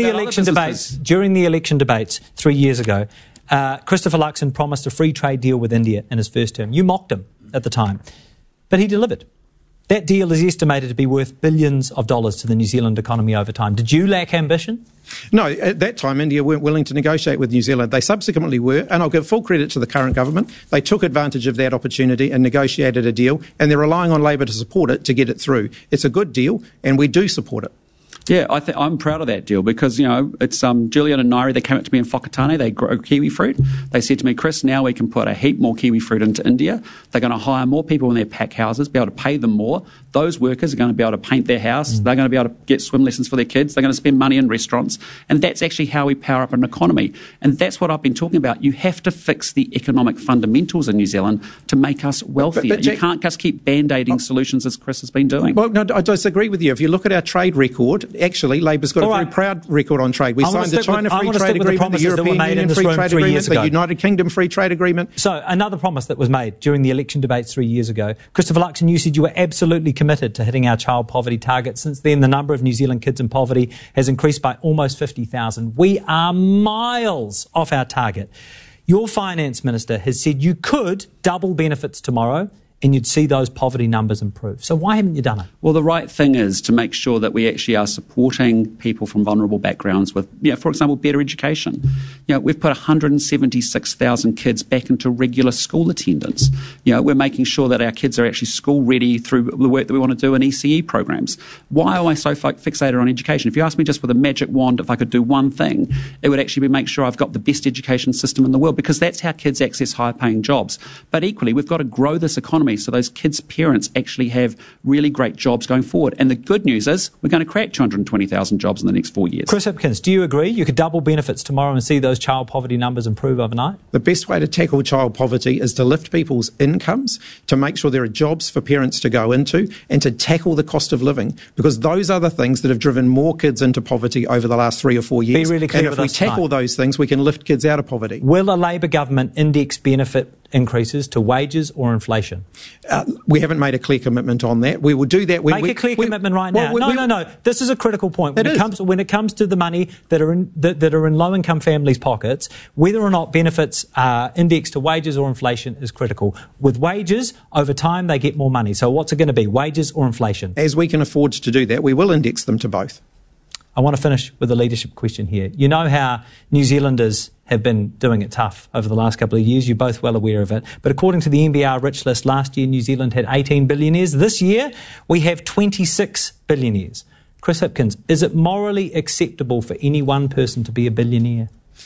the election debates 3 years ago, Christopher Luxon promised a free trade deal with India in his first term. You mocked him at the time, but he delivered. That deal is estimated to be worth billions of dollars to the New Zealand economy over time. Did you lack ambition? No, at that time, India weren't willing to negotiate with New Zealand. They subsequently were, and I'll give full credit to the current government. They took advantage of that opportunity and negotiated a deal, and they're relying on Labor to support it to get it through. It's a good deal, and we do support it. Yeah, I'm proud of that deal because, it's Julian and Nairi, they came up to me in Whakatane, they grow kiwi fruit. They said to me, Chris, now we can put a heap more kiwi fruit into India. They're going to hire more people in their pack houses, be able to pay them more. Those workers are going to be able to paint their house. They're going to be able to get swim lessons for their kids. They're going to spend money in restaurants. And that's actually how we power up an economy. And that's what I've been talking about. You have to fix the economic fundamentals in New Zealand to make us wealthier. But Jack, you can't just keep band-aiding solutions as Chris has been doing. Well, no, I disagree with you. If you look at our trade record, actually, Labor's got a very proud record on trade. We signed the China Free Trade Agreement, the European Union Free Trade Agreement, the United Kingdom Free Trade Agreement. So another promise that was made during the election debates 3 years ago. Christopher Luxon, you said you were absolutely committed to hitting our child poverty target. Since then, the number of New Zealand kids in poverty has increased by almost 50,000. We are miles off our target. Your finance minister has said you could double benefits tomorrow and you'd see those poverty numbers improve. So why haven't you done it? Well, the right thing is to make sure that we actually are supporting people from vulnerable backgrounds with, for example, better education. We've put 176,000 kids back into regular school attendance. We're making sure that our kids are actually school ready through the work that we want to do in ECE programs. Why am I so fixated on education? If you ask me just with a magic wand, if I could do one thing, it would actually be make sure I've got the best education system in the world because that's how kids access higher paying jobs. But equally, we've got to grow this economy so those kids' parents actually have really great jobs going forward. And the good news is we're going to create 220,000 jobs in the next 4 years. Chris Hipkins, do you agree you could double benefits tomorrow and see those child poverty numbers improve overnight? The best way to tackle child poverty is to lift people's incomes, to make sure there are jobs for parents to go into, and to tackle the cost of living, because those are the things that have driven more kids into poverty over the last 3 or 4 years. Be really clear and if we tackle those things, we can lift kids out of poverty. Will a Labor government index benefit increases to wages or inflation? We haven't made a clear commitment on that. We will do that. Make a clear commitment right now. No. This is a critical point. When it comes to the money that are in low-income families' pockets, whether or not benefits are indexed to wages or inflation is critical. With wages, over time, they get more money. So what's it going to be, wages or inflation? As we can afford to do that, we will index them to both. I want to finish with a leadership question here. You know how New Zealanders have been doing it tough over the last couple of years. You're both well aware of it. But according to the NBR Rich List, last year New Zealand had 18 billionaires. This year we have 26 billionaires. Chris Hipkins, is it morally acceptable for any one person to be a billionaire?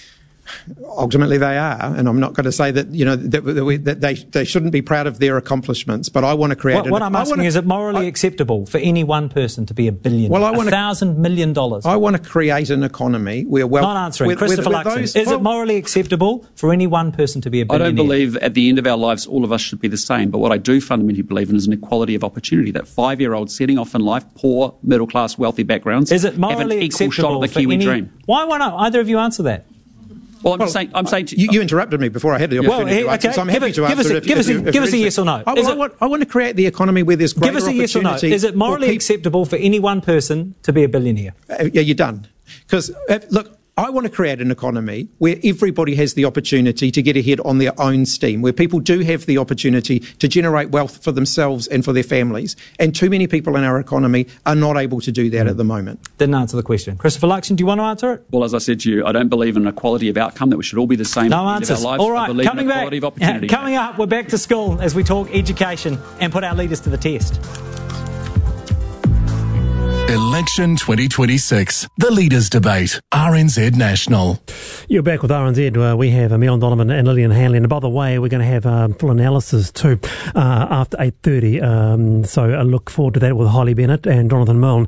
Ultimately, they are, and I'm not going to say that that they shouldn't be proud of their accomplishments. But I want to create. What I'm asking is it morally acceptable for any one person to be a billionaire? Well, I want $1,000 million. I want to create an economy where Not answering, Christopher Luxon. Is it morally acceptable for any one person to be a billionaire? I don't believe at the end of our lives all of us should be the same. But what I do fundamentally believe in is an equality of opportunity. That 5-year-olds setting off in life, poor, middle class, wealthy backgrounds, is it morally have an equal shot acceptable at the Kiwi dream. Why won't either of you answer that? Well, I'm saying you interrupted me before I had the opportunity to answer, so I'm happy to answer it. Give us a yes or no. I want to create the economy where there's greater opportunity. Give us a yes or no. Is it morally acceptable for any one person to be a billionaire? Yeah, you're done. Because, look, I want to create an economy where everybody has the opportunity to get ahead on their own steam, where people do have the opportunity to generate wealth for themselves and for their families. And too many people in our economy are not able to do that at the moment. Didn't answer the question. Christopher Luxon, do you want to answer it? Well, as I said to you, I don't believe in equality of outcome, that we should all be the same no at the end of our lives. All right, I believe coming in equality back, of opportunity. Coming up, we're back to school as we talk education and put our leaders to the test. Election 2026, the Leaders' Debate, RNZ National. You're back with RNZ. We have Emile Donovan and Lillian Hanley. And by the way, we're going to have full analysis too after 8:30. So I look forward to that with Holly Bennett and Jonathan Milne.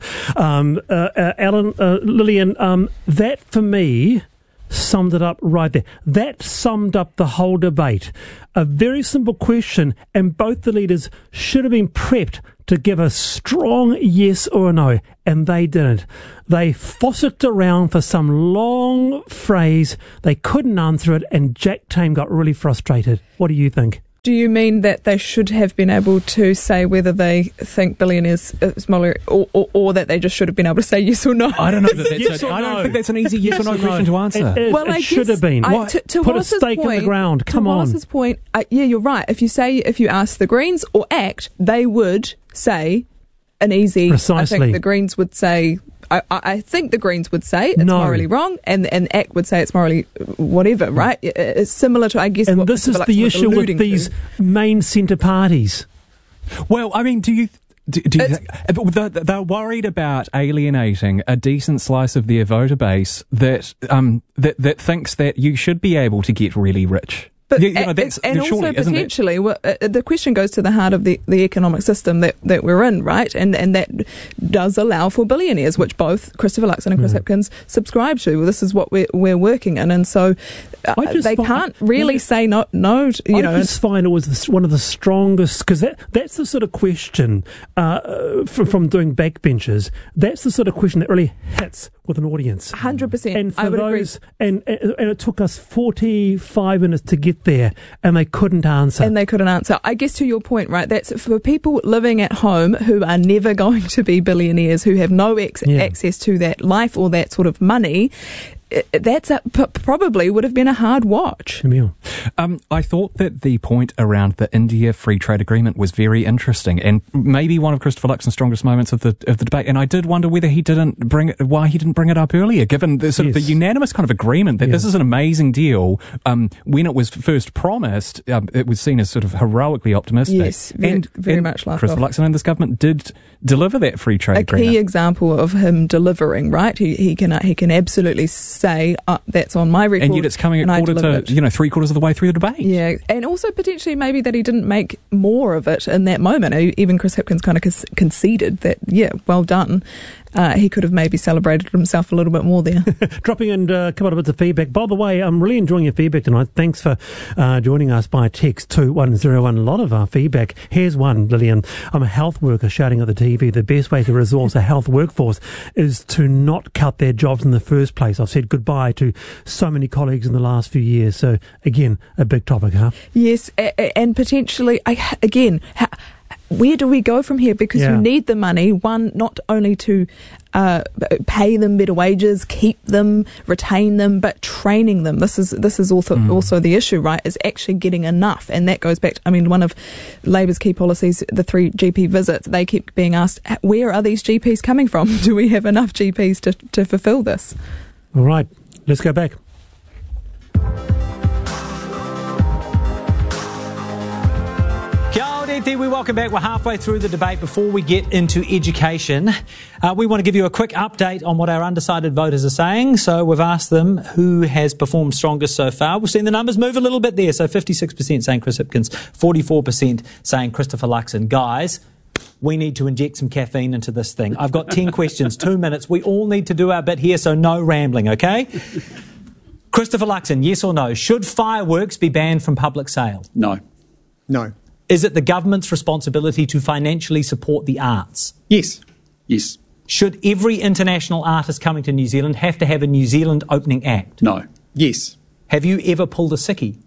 Lillian, that for me summed it up right there. That summed up the whole debate. A very simple question, and both the leaders should have been prepped to give a strong yes or a no, and they didn't. They fossicked around for some long phrase. They couldn't answer it, and Jack Tame got really frustrated. What do you think? Do you mean that they should have been able to say whether they think billionaires is morally, or that they just should have been able to say yes or no? I don't know. I don't think that's an easy yes or no question to answer. It should have been. To put a stake in the ground. Come on. To Wallace's point, yeah, you're right. If you ask the Greens or ACT, they would say an easy. Precisely. I think the Greens would say. I think the Greens would say it's morally wrong, and ACT would say it's morally whatever, right? It's similar to, I guess, and what this is the issue with these main centre parties. Well, I mean, do you think they're worried about alienating a decent slice of their voter base that thinks that you should be able to get really rich? But and also potentially, the question goes to the heart of the economic system that we're in, right? And that does allow for billionaires, which both Christopher Luxon and Chris Hipkins subscribe to. This is what we're working in, and so they can't really say no. I just find it was one of the strongest, because that's the sort of question from doing backbenchers. That's the sort of question that really hits with an audience. 100%. And for those, and it took us 45 minutes to get there, and they couldn't answer. I guess to your point, right, that's for people living at home who are never going to be billionaires, who have no access to that life or that sort of money. That's probably would have been a hard watch. I thought that the point around the India free trade agreement was very interesting, and maybe one of Christopher Luxon's strongest moments of the debate. And I did wonder whether why he didn't bring it up earlier, given the sort of the unanimous kind of agreement that this is an amazing deal. When it was first promised, it was seen as sort of heroically optimistic. Yes, very much laughed Christopher off. Luxon and this government did deliver that free trade agreement. A key example of him delivering, right? He can absolutely say that's on my record, and yet it's coming a quarter to 3/4 of the way through the debate. Yeah, and also potentially maybe that he didn't make more of it in that moment. Even Chris Hipkins kind of conceded that, well done. He could have maybe celebrated himself a little bit more there. Dropping in a couple of bits of feedback. By the way, I'm really enjoying your feedback tonight. Thanks for joining us by text 2101. A lot of feedback. Here's one, Lillian. I'm a health worker shouting at the TV. The best way to resource a health workforce is to not cut their jobs in the first place. I've said goodbye to so many colleagues in the last few years. So, again, a big topic, huh? Yes, and potentially, where do we go from here? Because you need the money, one, not only to pay them better wages, keep them, retain them, but training them. This is also the issue, right? Is actually getting enough. And that goes back to, one of Labour's key policies, the 3 GP visits, they keep being asked, where are these GPs coming from? Do we have enough GPs to fulfil this? All right, let's go back. Kia ora Tēneti, we welcome back. We're halfway through the debate. Before we get into education, we want to give you a quick update on what our undecided voters are saying. So we've asked them who has performed strongest so far. We've seen the numbers move a little bit there. So 56% saying Chris Hipkins, 44% saying Christopher Luxon. Guys, we need to inject some caffeine into this thing. I've got 10 questions, 2 minutes. We all need to do our bit here, so no rambling, okay? Christopher Luxon, yes or no? Should fireworks be banned from public sale? No. No. Is it the government's responsibility to financially support the arts? Yes. Yes. Should every international artist coming to New Zealand have to have a New Zealand opening act? No. Yes. Have you ever pulled a sickie?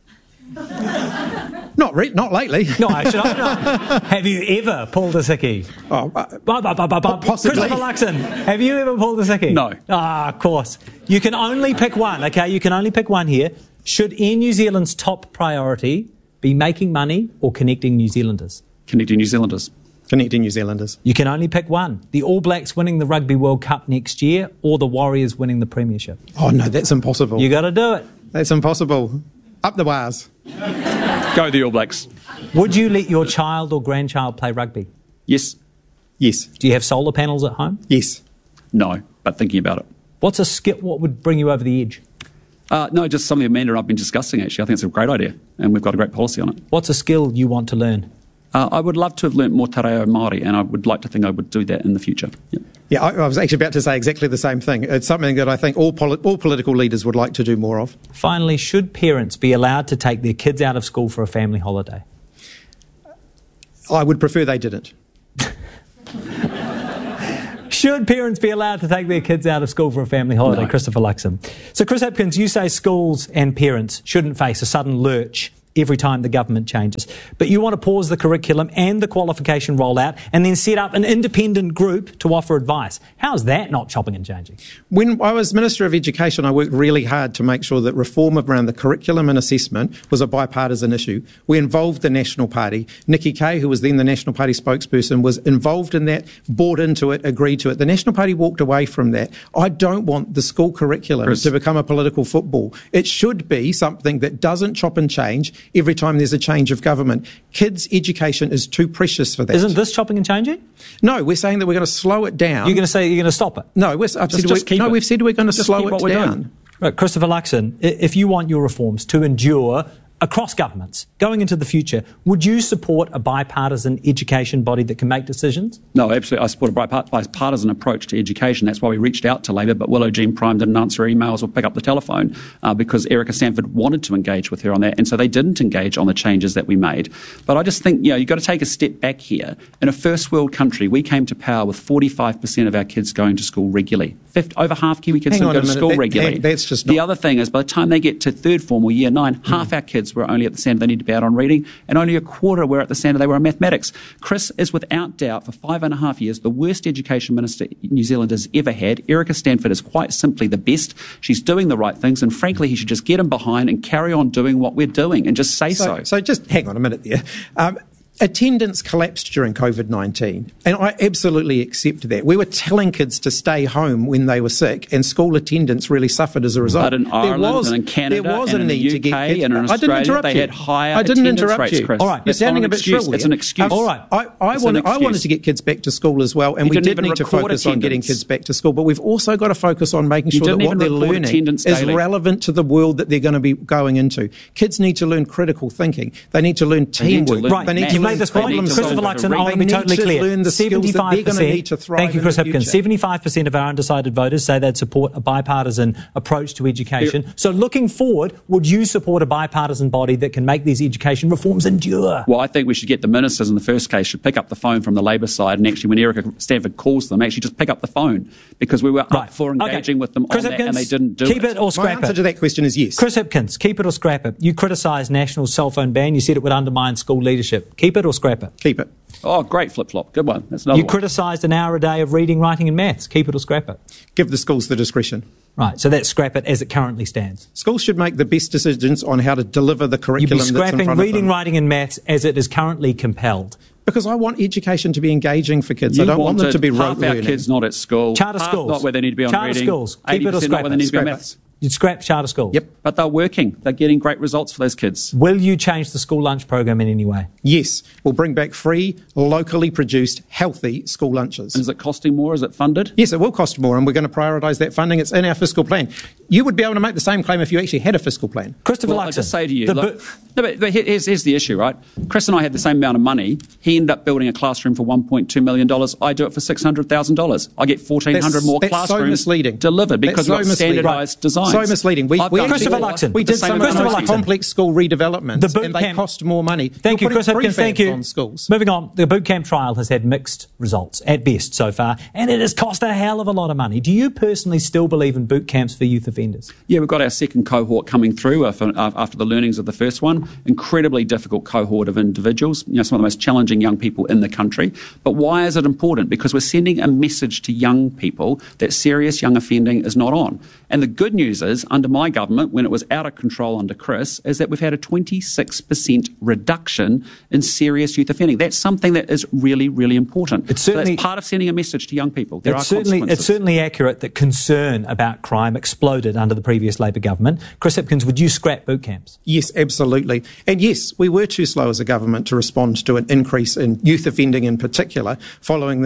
Not lately. No, actually, no. Have you ever pulled a sickie? Possibly. Christopher Luxon, have you ever pulled a sickie? No. Of course. You can only pick one, okay? You can only pick one here. Should Air New Zealand's top priority be making money or connecting New Zealanders? Connecting New Zealanders. Connecting New Zealanders. You can only pick one. The All Blacks winning the Rugby World Cup next year or the Warriors winning the Premiership? Oh, no, that's impossible. You got to do it. That's impossible. Up the wires. Go the All Blacks. Would you let your child or grandchild play rugby? Yes. Yes. Do you have solar panels at home? Yes. No, but thinking about it. What's a skip? What would bring you over the edge? No, just something Amanda and I've been discussing, actually. I think it's a great idea, and we've got a great policy on it. What's a skill you want to learn? I would love to have learnt more te reo Māori, and I would like to think I would do that in the future. Yeah, I was actually about to say exactly the same thing. It's something that I think all political leaders would like to do more of. Finally, should parents be allowed to take their kids out of school for a family holiday? I would prefer they didn't. Should parents be allowed to take their kids out of school for a family holiday? No. Christopher Luxon. So, Chris Hipkins, you say schools and parents shouldn't face a sudden lurch every time the government changes. But you want to pause the curriculum and the qualification rollout and then set up an independent group to offer advice. How is that not chopping and changing? When I was Minister of Education, I worked really hard to make sure that reform around the curriculum and assessment was a bipartisan issue. We involved the National Party. Nikki Kaye, who was then the National Party spokesperson, was involved in that, bought into it, agreed to it. The National Party walked away from that. I don't want the school curriculum to become a political football. It should be something that doesn't chop and change every time there's a change of government. Kids' education is too precious for that. Isn't this chopping and changing? No, we're saying that we're going to slow it down. You're going to say you're going to stop it? No, we've said we're going to slow it down. Right, Christopher Luxon, if you want your reforms to endure across governments going into the future, would you support a bipartisan education body that can make decisions? No, absolutely. I support a bipartisan approach to education. That's why we reached out to Labor, but Willow Jean Prime didn't answer emails or pick up the telephone because Erica Stanford wanted to engage with her on that, and so they didn't engage on the changes that we made. But I just think, you've got to take a step back here. In a first world country, we came to power with 45% of our kids going to school regularly. Over half Kiwi kids don't go to school regularly. That's just the other thing is, by the time they get to third form or year 9, half our kids were only at the standard they need to be out on reading, and only a quarter were at the standard they were on mathematics. Chris is without doubt, for 5.5 years, the worst education minister New Zealand has ever had. Erica Stanford is quite simply the best. She's doing the right things, and frankly, he should just get him behind and carry on doing what we're doing and just say so. So just hang on a minute there. Attendance collapsed during COVID-19, and I absolutely accept that. We were telling kids to stay home when they were sick, and school attendance really suffered as a result. But in Ireland and in Canada there was and a need in the UK to get kids. and in Australia, they had higher attendance rates, Chris. All right, you're sounding a bit shrill. It's an excuse. All right, I wanted to get kids back to school as well, and we did need to focus on getting kids back to school, but we've also got to focus on making sure that what they're learning is relevant to the world that they're going to be going into. Kids need to learn critical thinking. They need to learn teamwork. Right, you've made this problem. Christopher Luxon, I want to be totally clear. 75%, thank you, Chris Hipkins. 75% of our undecided voters say they'd support a bipartisan approach to education. So looking forward, would you support a bipartisan body that can make these education reforms endure? Well, I think we should get the ministers in the first case should pick up the phone from the Labor side, and actually when Erica Stanford calls them, actually just pick up the phone, because we were up for engaging with them Chris on Hipkins, that, and they didn't do it. Keep it or scrap it. My answer to that question is yes. Chris Hipkins, keep it or scrap it. You criticised National's cell phone ban. You said it would undermine school leadership. Keep it or scrap it? Keep it. Oh, great flip-flop. Good one. That's another You one. criticised an hour a day of reading, writing and maths. Keep it or scrap it? Give the schools the discretion. Right, so that's scrap it as it currently stands. Schools should make the best decisions on how to deliver the curriculum that's in front of them. You'd be scrapping reading, writing and maths as it is currently compelled. Because I want education to be engaging for kids. I don't want them to be rote learning. Half our kids not at school. Charter schools. Not where they need to be on Charter reading. schools. Keep it or 80% not scrap where they need to be on it. maths. You'd scrap charter schools? Yep. But they're working. They're getting great results for those kids. Will you change the school lunch program in any way? Yes, we'll bring back free, locally produced, healthy school lunches. And is it costing more? Is it funded? Yes, it will cost more, and we're going to prioritise that funding. It's in our fiscal plan. You would be able to make the same claim if you actually had a fiscal plan. Christopher Well, I Luxon, just say to you, but here's the issue, right? Chris and I had the same amount of money. He ended up building a classroom for $1.2 million. I do it for $600,000. I get 1,400 more classrooms so misleading. delivered because That's we've got standardised designs. So misleading. Christopher Luxon. We did some of the most complex school redevelopments, and they cost more money. Thank you, Chris Hipkins. Thank you. On schools. Moving on, the boot camp trial has had mixed results at best so far, and it has cost a hell of a lot of money. Do you personally still believe in boot camps for youth offenders? Yeah, we've got our second cohort coming through after the learnings of the first one. Incredibly difficult cohort of individuals, some of the most challenging young people in the country. But why is it important? Because we're sending a message to young people that serious young offending is not on. And the good news is, under my government, when it was out of control under Chris, is that we've had a 26% reduction in serious youth offending. That's something that is really, really important. It's certainly, so that's part of sending a message to young people. There are consequences. It's certainly accurate that concern about crime exploded under the previous Labor government. Chris Hipkins, would you scrap boot camps? Yes, absolutely. And yes, we were too slow as a government to respond to an increase in youth offending in particular following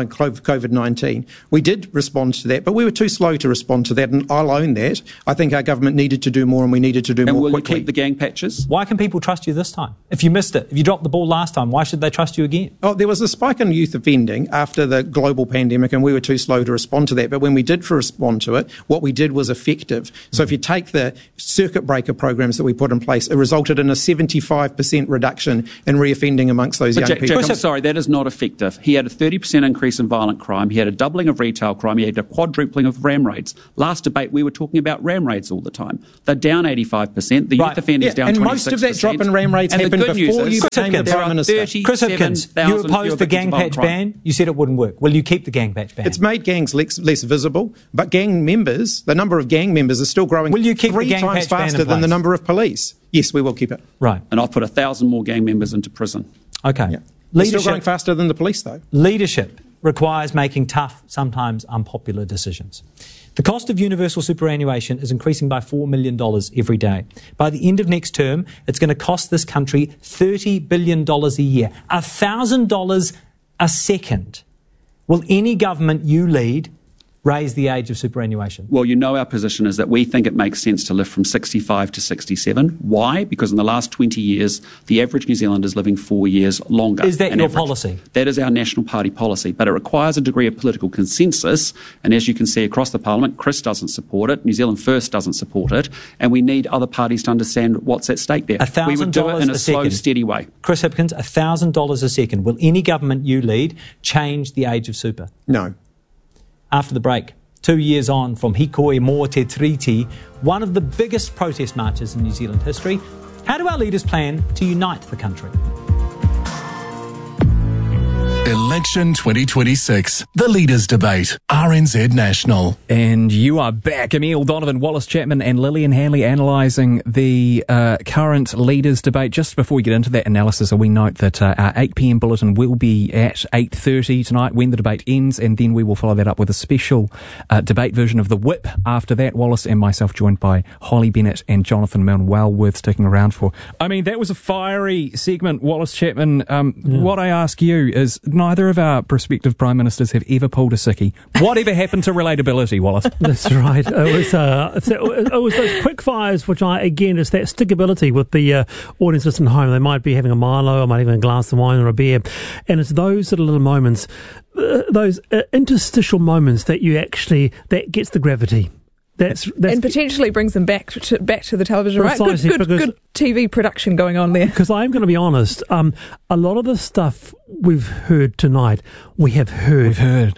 COVID-19. We did respond to that, but we were too slow to respond to that, and I'll own that. I think our government needed to do more, and we needed to do more quickly. quickly. You keep the gang patches? Why can people trust you this time? If you missed it, if you dropped the ball last time, why should they trust you again? Oh, there was a spike in youth offending after the global pandemic, and we were too slow to respond to that. But when we did respond to it, what we did was effective. So if you take the circuit breaker programs that we put in place, it resulted in a 75% reduction in reoffending amongst those young people. Jack, I'm sorry, that is not effective. He had a 30% increase in violent crime. He had a doubling of retail crime. He had a quadrupling of ram raids. Last debate, we were talking about ram raids all the time. They're down 85%. The youth offenders down 26%. And most of that drop in ram raids happened before you became the Prime Minister. Chris Hipkins, you opposed the gang patch ban. You said it wouldn't work. Will you keep the gang patch ban? It's made gangs less visible, but gang members, the number of gang members is still growing. Will you keep 3 the gang times patch ban faster than the number of police? Yes, we will keep it. Right. And I've put 1,000 more gang members into prison. Okay. Yeah. We're still growing faster than the police, though. Leadership requires making tough, sometimes unpopular decisions. The cost of universal superannuation is increasing by $4 million every day. By the end of next term, it's going to cost this country $30 billion a year, $1,000 a second. Will any government you lead raise the age of superannuation? Well, our position is that we think it makes sense to live from 65 to 67. Why? Because in the last 20 years, the average New Zealander is living 4 years longer. Is that your policy? That is our National Party policy, but it requires a degree of political consensus. And as you can see across the Parliament, Chris doesn't support it, New Zealand First doesn't support it, and we need other parties to understand what's at stake there. We would do it in a slow, steady way. Chris Hipkins, $1,000 a second. Will any government you lead change the age of super? No. After the break, 2 years on from Hikoi Mō Te Tiriti, one of the biggest protest marches in New Zealand history, how do our leaders plan to unite the country? Election 2026, the Leaders' Debate, RNZ National. And you are back. Emile Donovan, Wallace Chapman and Lillian Hanley analysing the current Leaders' Debate. Just before we get into that analysis, we note that our 8pm bulletin will be at 8:30 tonight when the debate ends, and then we will follow that up with a special debate version of The Whip. After that, Wallace and myself joined by Holly Bennett and Jonathan Milne, well worth sticking around for. I mean, that was a fiery segment, Wallace Chapman. What I ask you is, neither of our prospective Prime Ministers have ever pulled a sickie. Whatever happened to relatability, Wallace? That's right. It was those quick fires, which it's that stickability with the audience listening at home. They might be having a Milo, or might have a glass of wine or a beer. And it's those sort of little moments, those interstitial moments that gets the gravity. That's and potentially brings them back to the television, right? Good TV production going on there. Because I'm going to be honest, a lot of the stuff we've heard tonight, we've heard.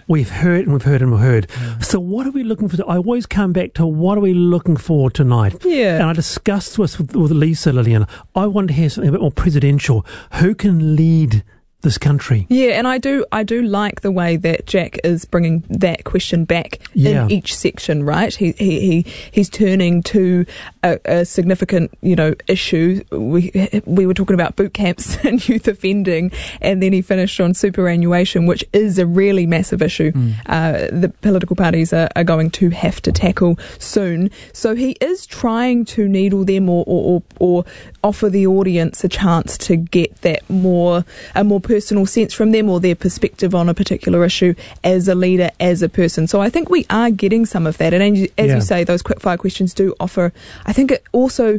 Yeah. So what are we looking for? I always come back to what are we looking for tonight? Yeah. And I discussed with Lisa, Lillian, I want to hear something a bit more presidential. Who can lead this country. Yeah, and I do like the way that Jack is bringing that question back in each section, right? He's turning to a significant, issue. We were talking about boot camps and youth offending, and then he finished on superannuation, which is a really massive issue. The political parties are going to have to tackle soon. So he is trying to needle them or offer the audience a chance to get a more personal sense from them or their perspective on a particular issue as a leader, as a person. So I think we are getting some of that. And as you say, those quickfire questions do offer, I think it also...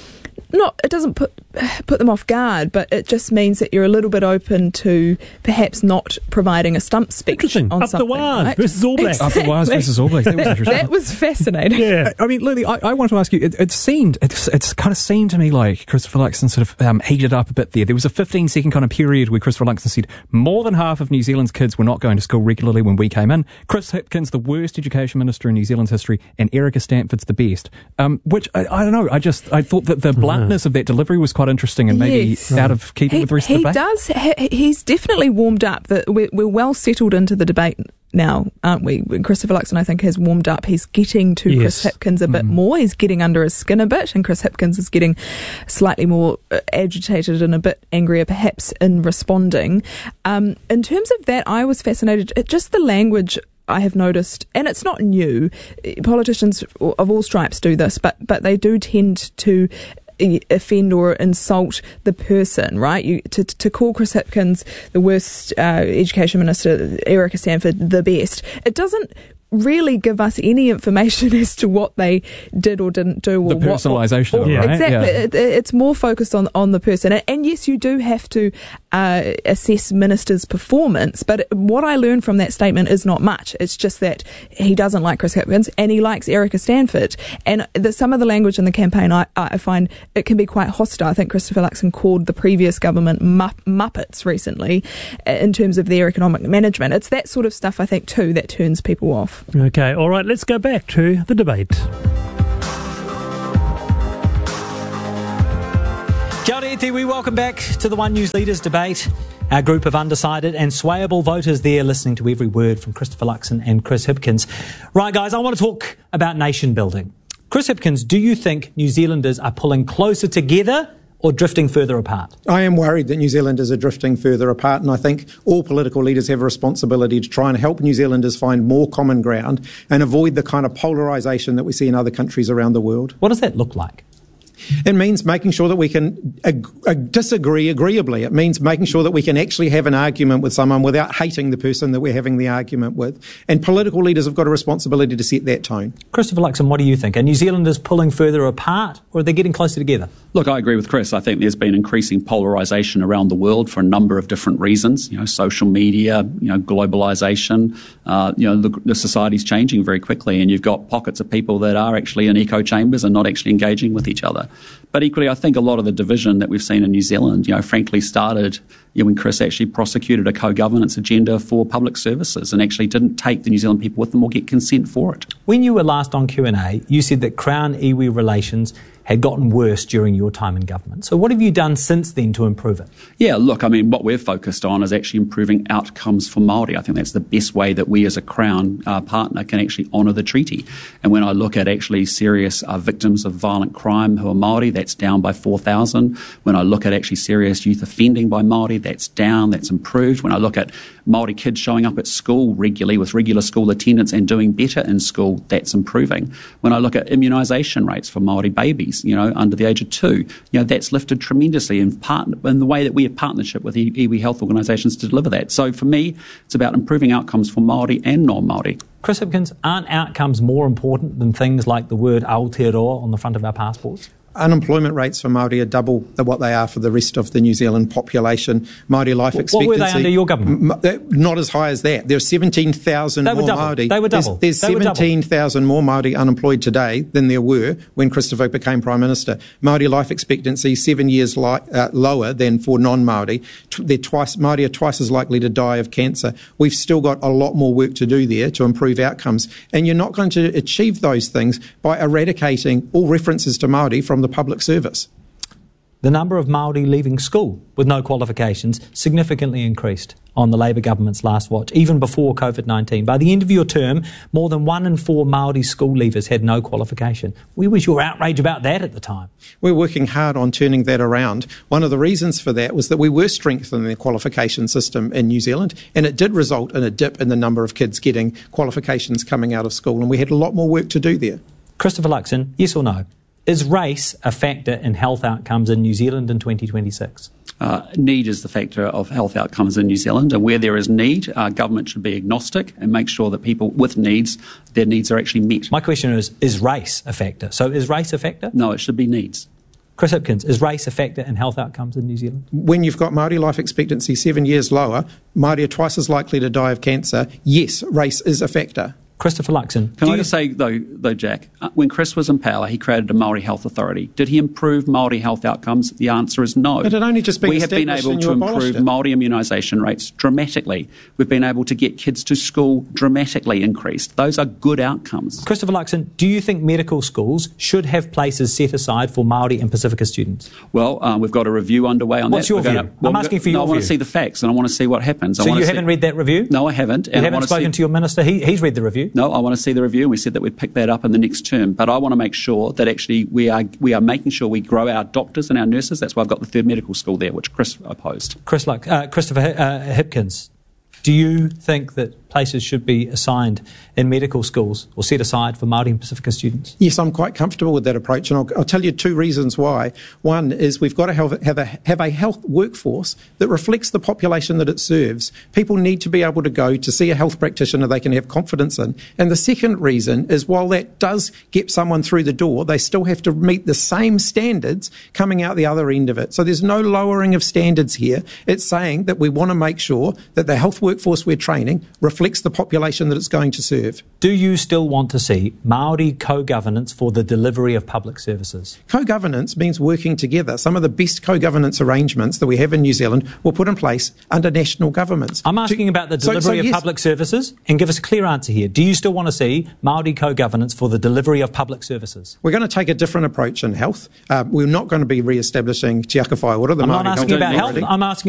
it doesn't put them off guard, but it just means that you're a little bit open to perhaps not providing a stump speech on Up something. The Waz right? versus All Blacks. Up the Waz versus All Blacks. That was interesting. That was fascinating. Yeah. I mean, Lily, I want to ask you, it's kind of seemed to me like Christopher Luxon sort of heated up a bit there. There was a 15-second kind of period where Christopher Luxon said more than half of New Zealand's kids were not going to school regularly when we came in. Chris Hipkins, the worst education minister in New Zealand's history, and Erica Stanford's the best. Which, I don't know, I thought that the bluntness of that delivery was quite interesting and maybe out of keeping with the rest of the debate. He's definitely warmed up. We're well settled into the debate now, aren't we? Christopher Luxon, I think, has warmed up. He's getting to Chris Hipkins a bit more. He's getting under his skin a bit, and Chris Hipkins is getting slightly more agitated and a bit angrier, perhaps, in responding. In terms of that, I was fascinated. Just the language I have noticed, and it's not new. Politicians of all stripes do this, but they do tend to offend or insult the person, right? To call Chris Hipkins the worst education minister, Erica Stanford the best, it doesn't really give us any information as to what they did or didn't do. Or the personalisation of it, right? Exactly. Yeah. It's more focused on the person. And yes, you do have to assess ministers' performance, but what I learned from that statement is not much. It's just that he doesn't like Chris Hipkins and he likes Erica Stanford. And some of the language in the campaign, I find it can be quite hostile. I think Christopher Luxon called the previous government Muppets recently in terms of their economic management. It's that sort of stuff, I think, too, that turns people off. Okay, all right, let's go back to the debate. Kia ora iti, we welcome back to the One News Leaders Debate. Our group of undecided and swayable voters there listening to every word from Christopher Luxon and Chris Hipkins. Right, guys, I want to talk about nation building. Chris Hipkins, do you think New Zealanders are pulling closer together or drifting further apart? I am worried that New Zealanders are drifting further apart, and I think all political leaders have a responsibility to try and help New Zealanders find more common ground and avoid the kind of polarisation that we see in other countries around the world. What does that look like? It means making sure that we can disagree agreeably. It means making sure that we can actually have an argument with someone without hating the person that we're having the argument with. And political leaders have got a responsibility to set that tone. Christopher Luxon, what do you think? Are New Zealanders pulling further apart or are they getting closer together? Look, I agree with Chris. I think there's been increasing polarisation around the world for a number of different reasons. Social media, globalisation. The society's changing very quickly, and you've got pockets of people that are actually in echo chambers and not actually engaging with each other. But equally, I think a lot of the division that we've seen in New Zealand, frankly started when Chris actually prosecuted a co-governance agenda for public services and actually didn't take the New Zealand people with them or get consent for it. When you were last on Q&A, you said that Crown-iwi relations had gotten worse during your time in government. So what have you done since then to improve it? Yeah, look, what we're focused on is actually improving outcomes for Māori. I think that's the best way that we as a Crown partner can actually honour the treaty. And when I look at actually serious victims of violent crime who are Māori, that's down by 4,000. When I look at actually serious youth offending by Māori, that's down, that's improved. When I look at Māori kids showing up at school regularly with regular school attendance and doing better in school, that's improving. When I look at immunisation rates for Māori babies, under the age of 2, that's lifted tremendously in the way that we have partnership with iwi health organisations to deliver that. So for me, it's about improving outcomes for Māori and non-Māori. Chris Hipkins, aren't outcomes more important than things like the word Aotearoa on the front of our passports? Unemployment rates for Māori are double what they are for the rest of the New Zealand population. Māori life expectancy... What were they under your government? Not as high as that. There are 17,000 more Māori. They were double. There's 17,000 more Māori unemployed today than there were when Christopher became Prime Minister. Māori life expectancy 7 years lower than for non-Māori. Māori are twice as likely to die of cancer. We've still got a lot more work to do there to improve outcomes. And you're not going to achieve those things by eradicating all references to Māori from the public service. the number of Māori leaving school with no qualifications significantly increased on the Labour government's last watch, even before COVID-19. By the end of your term, more than 1 in 4 Māori school leavers had no qualification. Where was your outrage about that at the time? We're working hard on turning that around. One of the reasons for that was that we were strengthening the qualification system in New Zealand, and it did result in a dip in the number of kids getting qualifications coming out of school, and we had a lot more work to do there. Christopher Luxon, yes or no? Is race a factor in health outcomes in New Zealand in 2026? Need is the factor of health outcomes in New Zealand, and where there is need, government should be agnostic and make sure that people with needs, their needs are actually met. My question is race a factor? So is race a factor? No, it should be needs. Chris Hipkins, is race a factor in health outcomes in New Zealand? When you've got Māori life expectancy 7 years lower, Māori are twice as likely to die of cancer. Yes, race is a factor. Christopher Luxon. Can I just say, though, Jack, when Chris was in power, he created a Māori Health Authority. Did he improve Māori health outcomes? The answer is no. But it only just been we have been able to improve Māori immunisation rates dramatically. We've been able to get kids to school dramatically increased. Those are good outcomes. Christopher Luxon, do you think medical schools should have places set aside for Māori and Pacifica students? Well, we've got a review underway on What's that. What's your view? I'm asking for your view. I want to see the facts and I want to see what happens. So you haven't read that review? No, I haven't. You haven't spoken to your minister? He's read the review? No, I want to see the review, and we said that we'd pick that up in the next term. But I want to make sure that actually we are making sure we grow our doctors and our nurses. That's why I've got the third medical school there, which Chris opposed. Christopher Hipkins, do you think that places should be assigned in medical schools or set aside for Māori and Pacifica students? Yes, I'm quite comfortable with that approach, and I'll tell you 2 reasons why. One is we've got to have a health workforce that reflects the population that it serves. People need to be able to go to see a health practitioner they can have confidence in. And the second reason is while that does get someone through the door, they still have to meet the same standards coming out the other end of it. So there's no lowering of standards here. It's saying that we want to make sure that the health workforce we're training reflects the population that it's going to serve. Do you still want to see Māori co-governance for the delivery of public services? Co-governance means working together. Some of the best co-governance arrangements that we have in New Zealand were put in place under national governments. I'm asking about the delivery of public services, and give us a clear answer here. Do you still want to see Māori co-governance for the delivery of public services? We're going to take a different approach in health. We're not going to be re-establishing Te Aka Whaiora, the Māori I'm not asking about health. I'm asking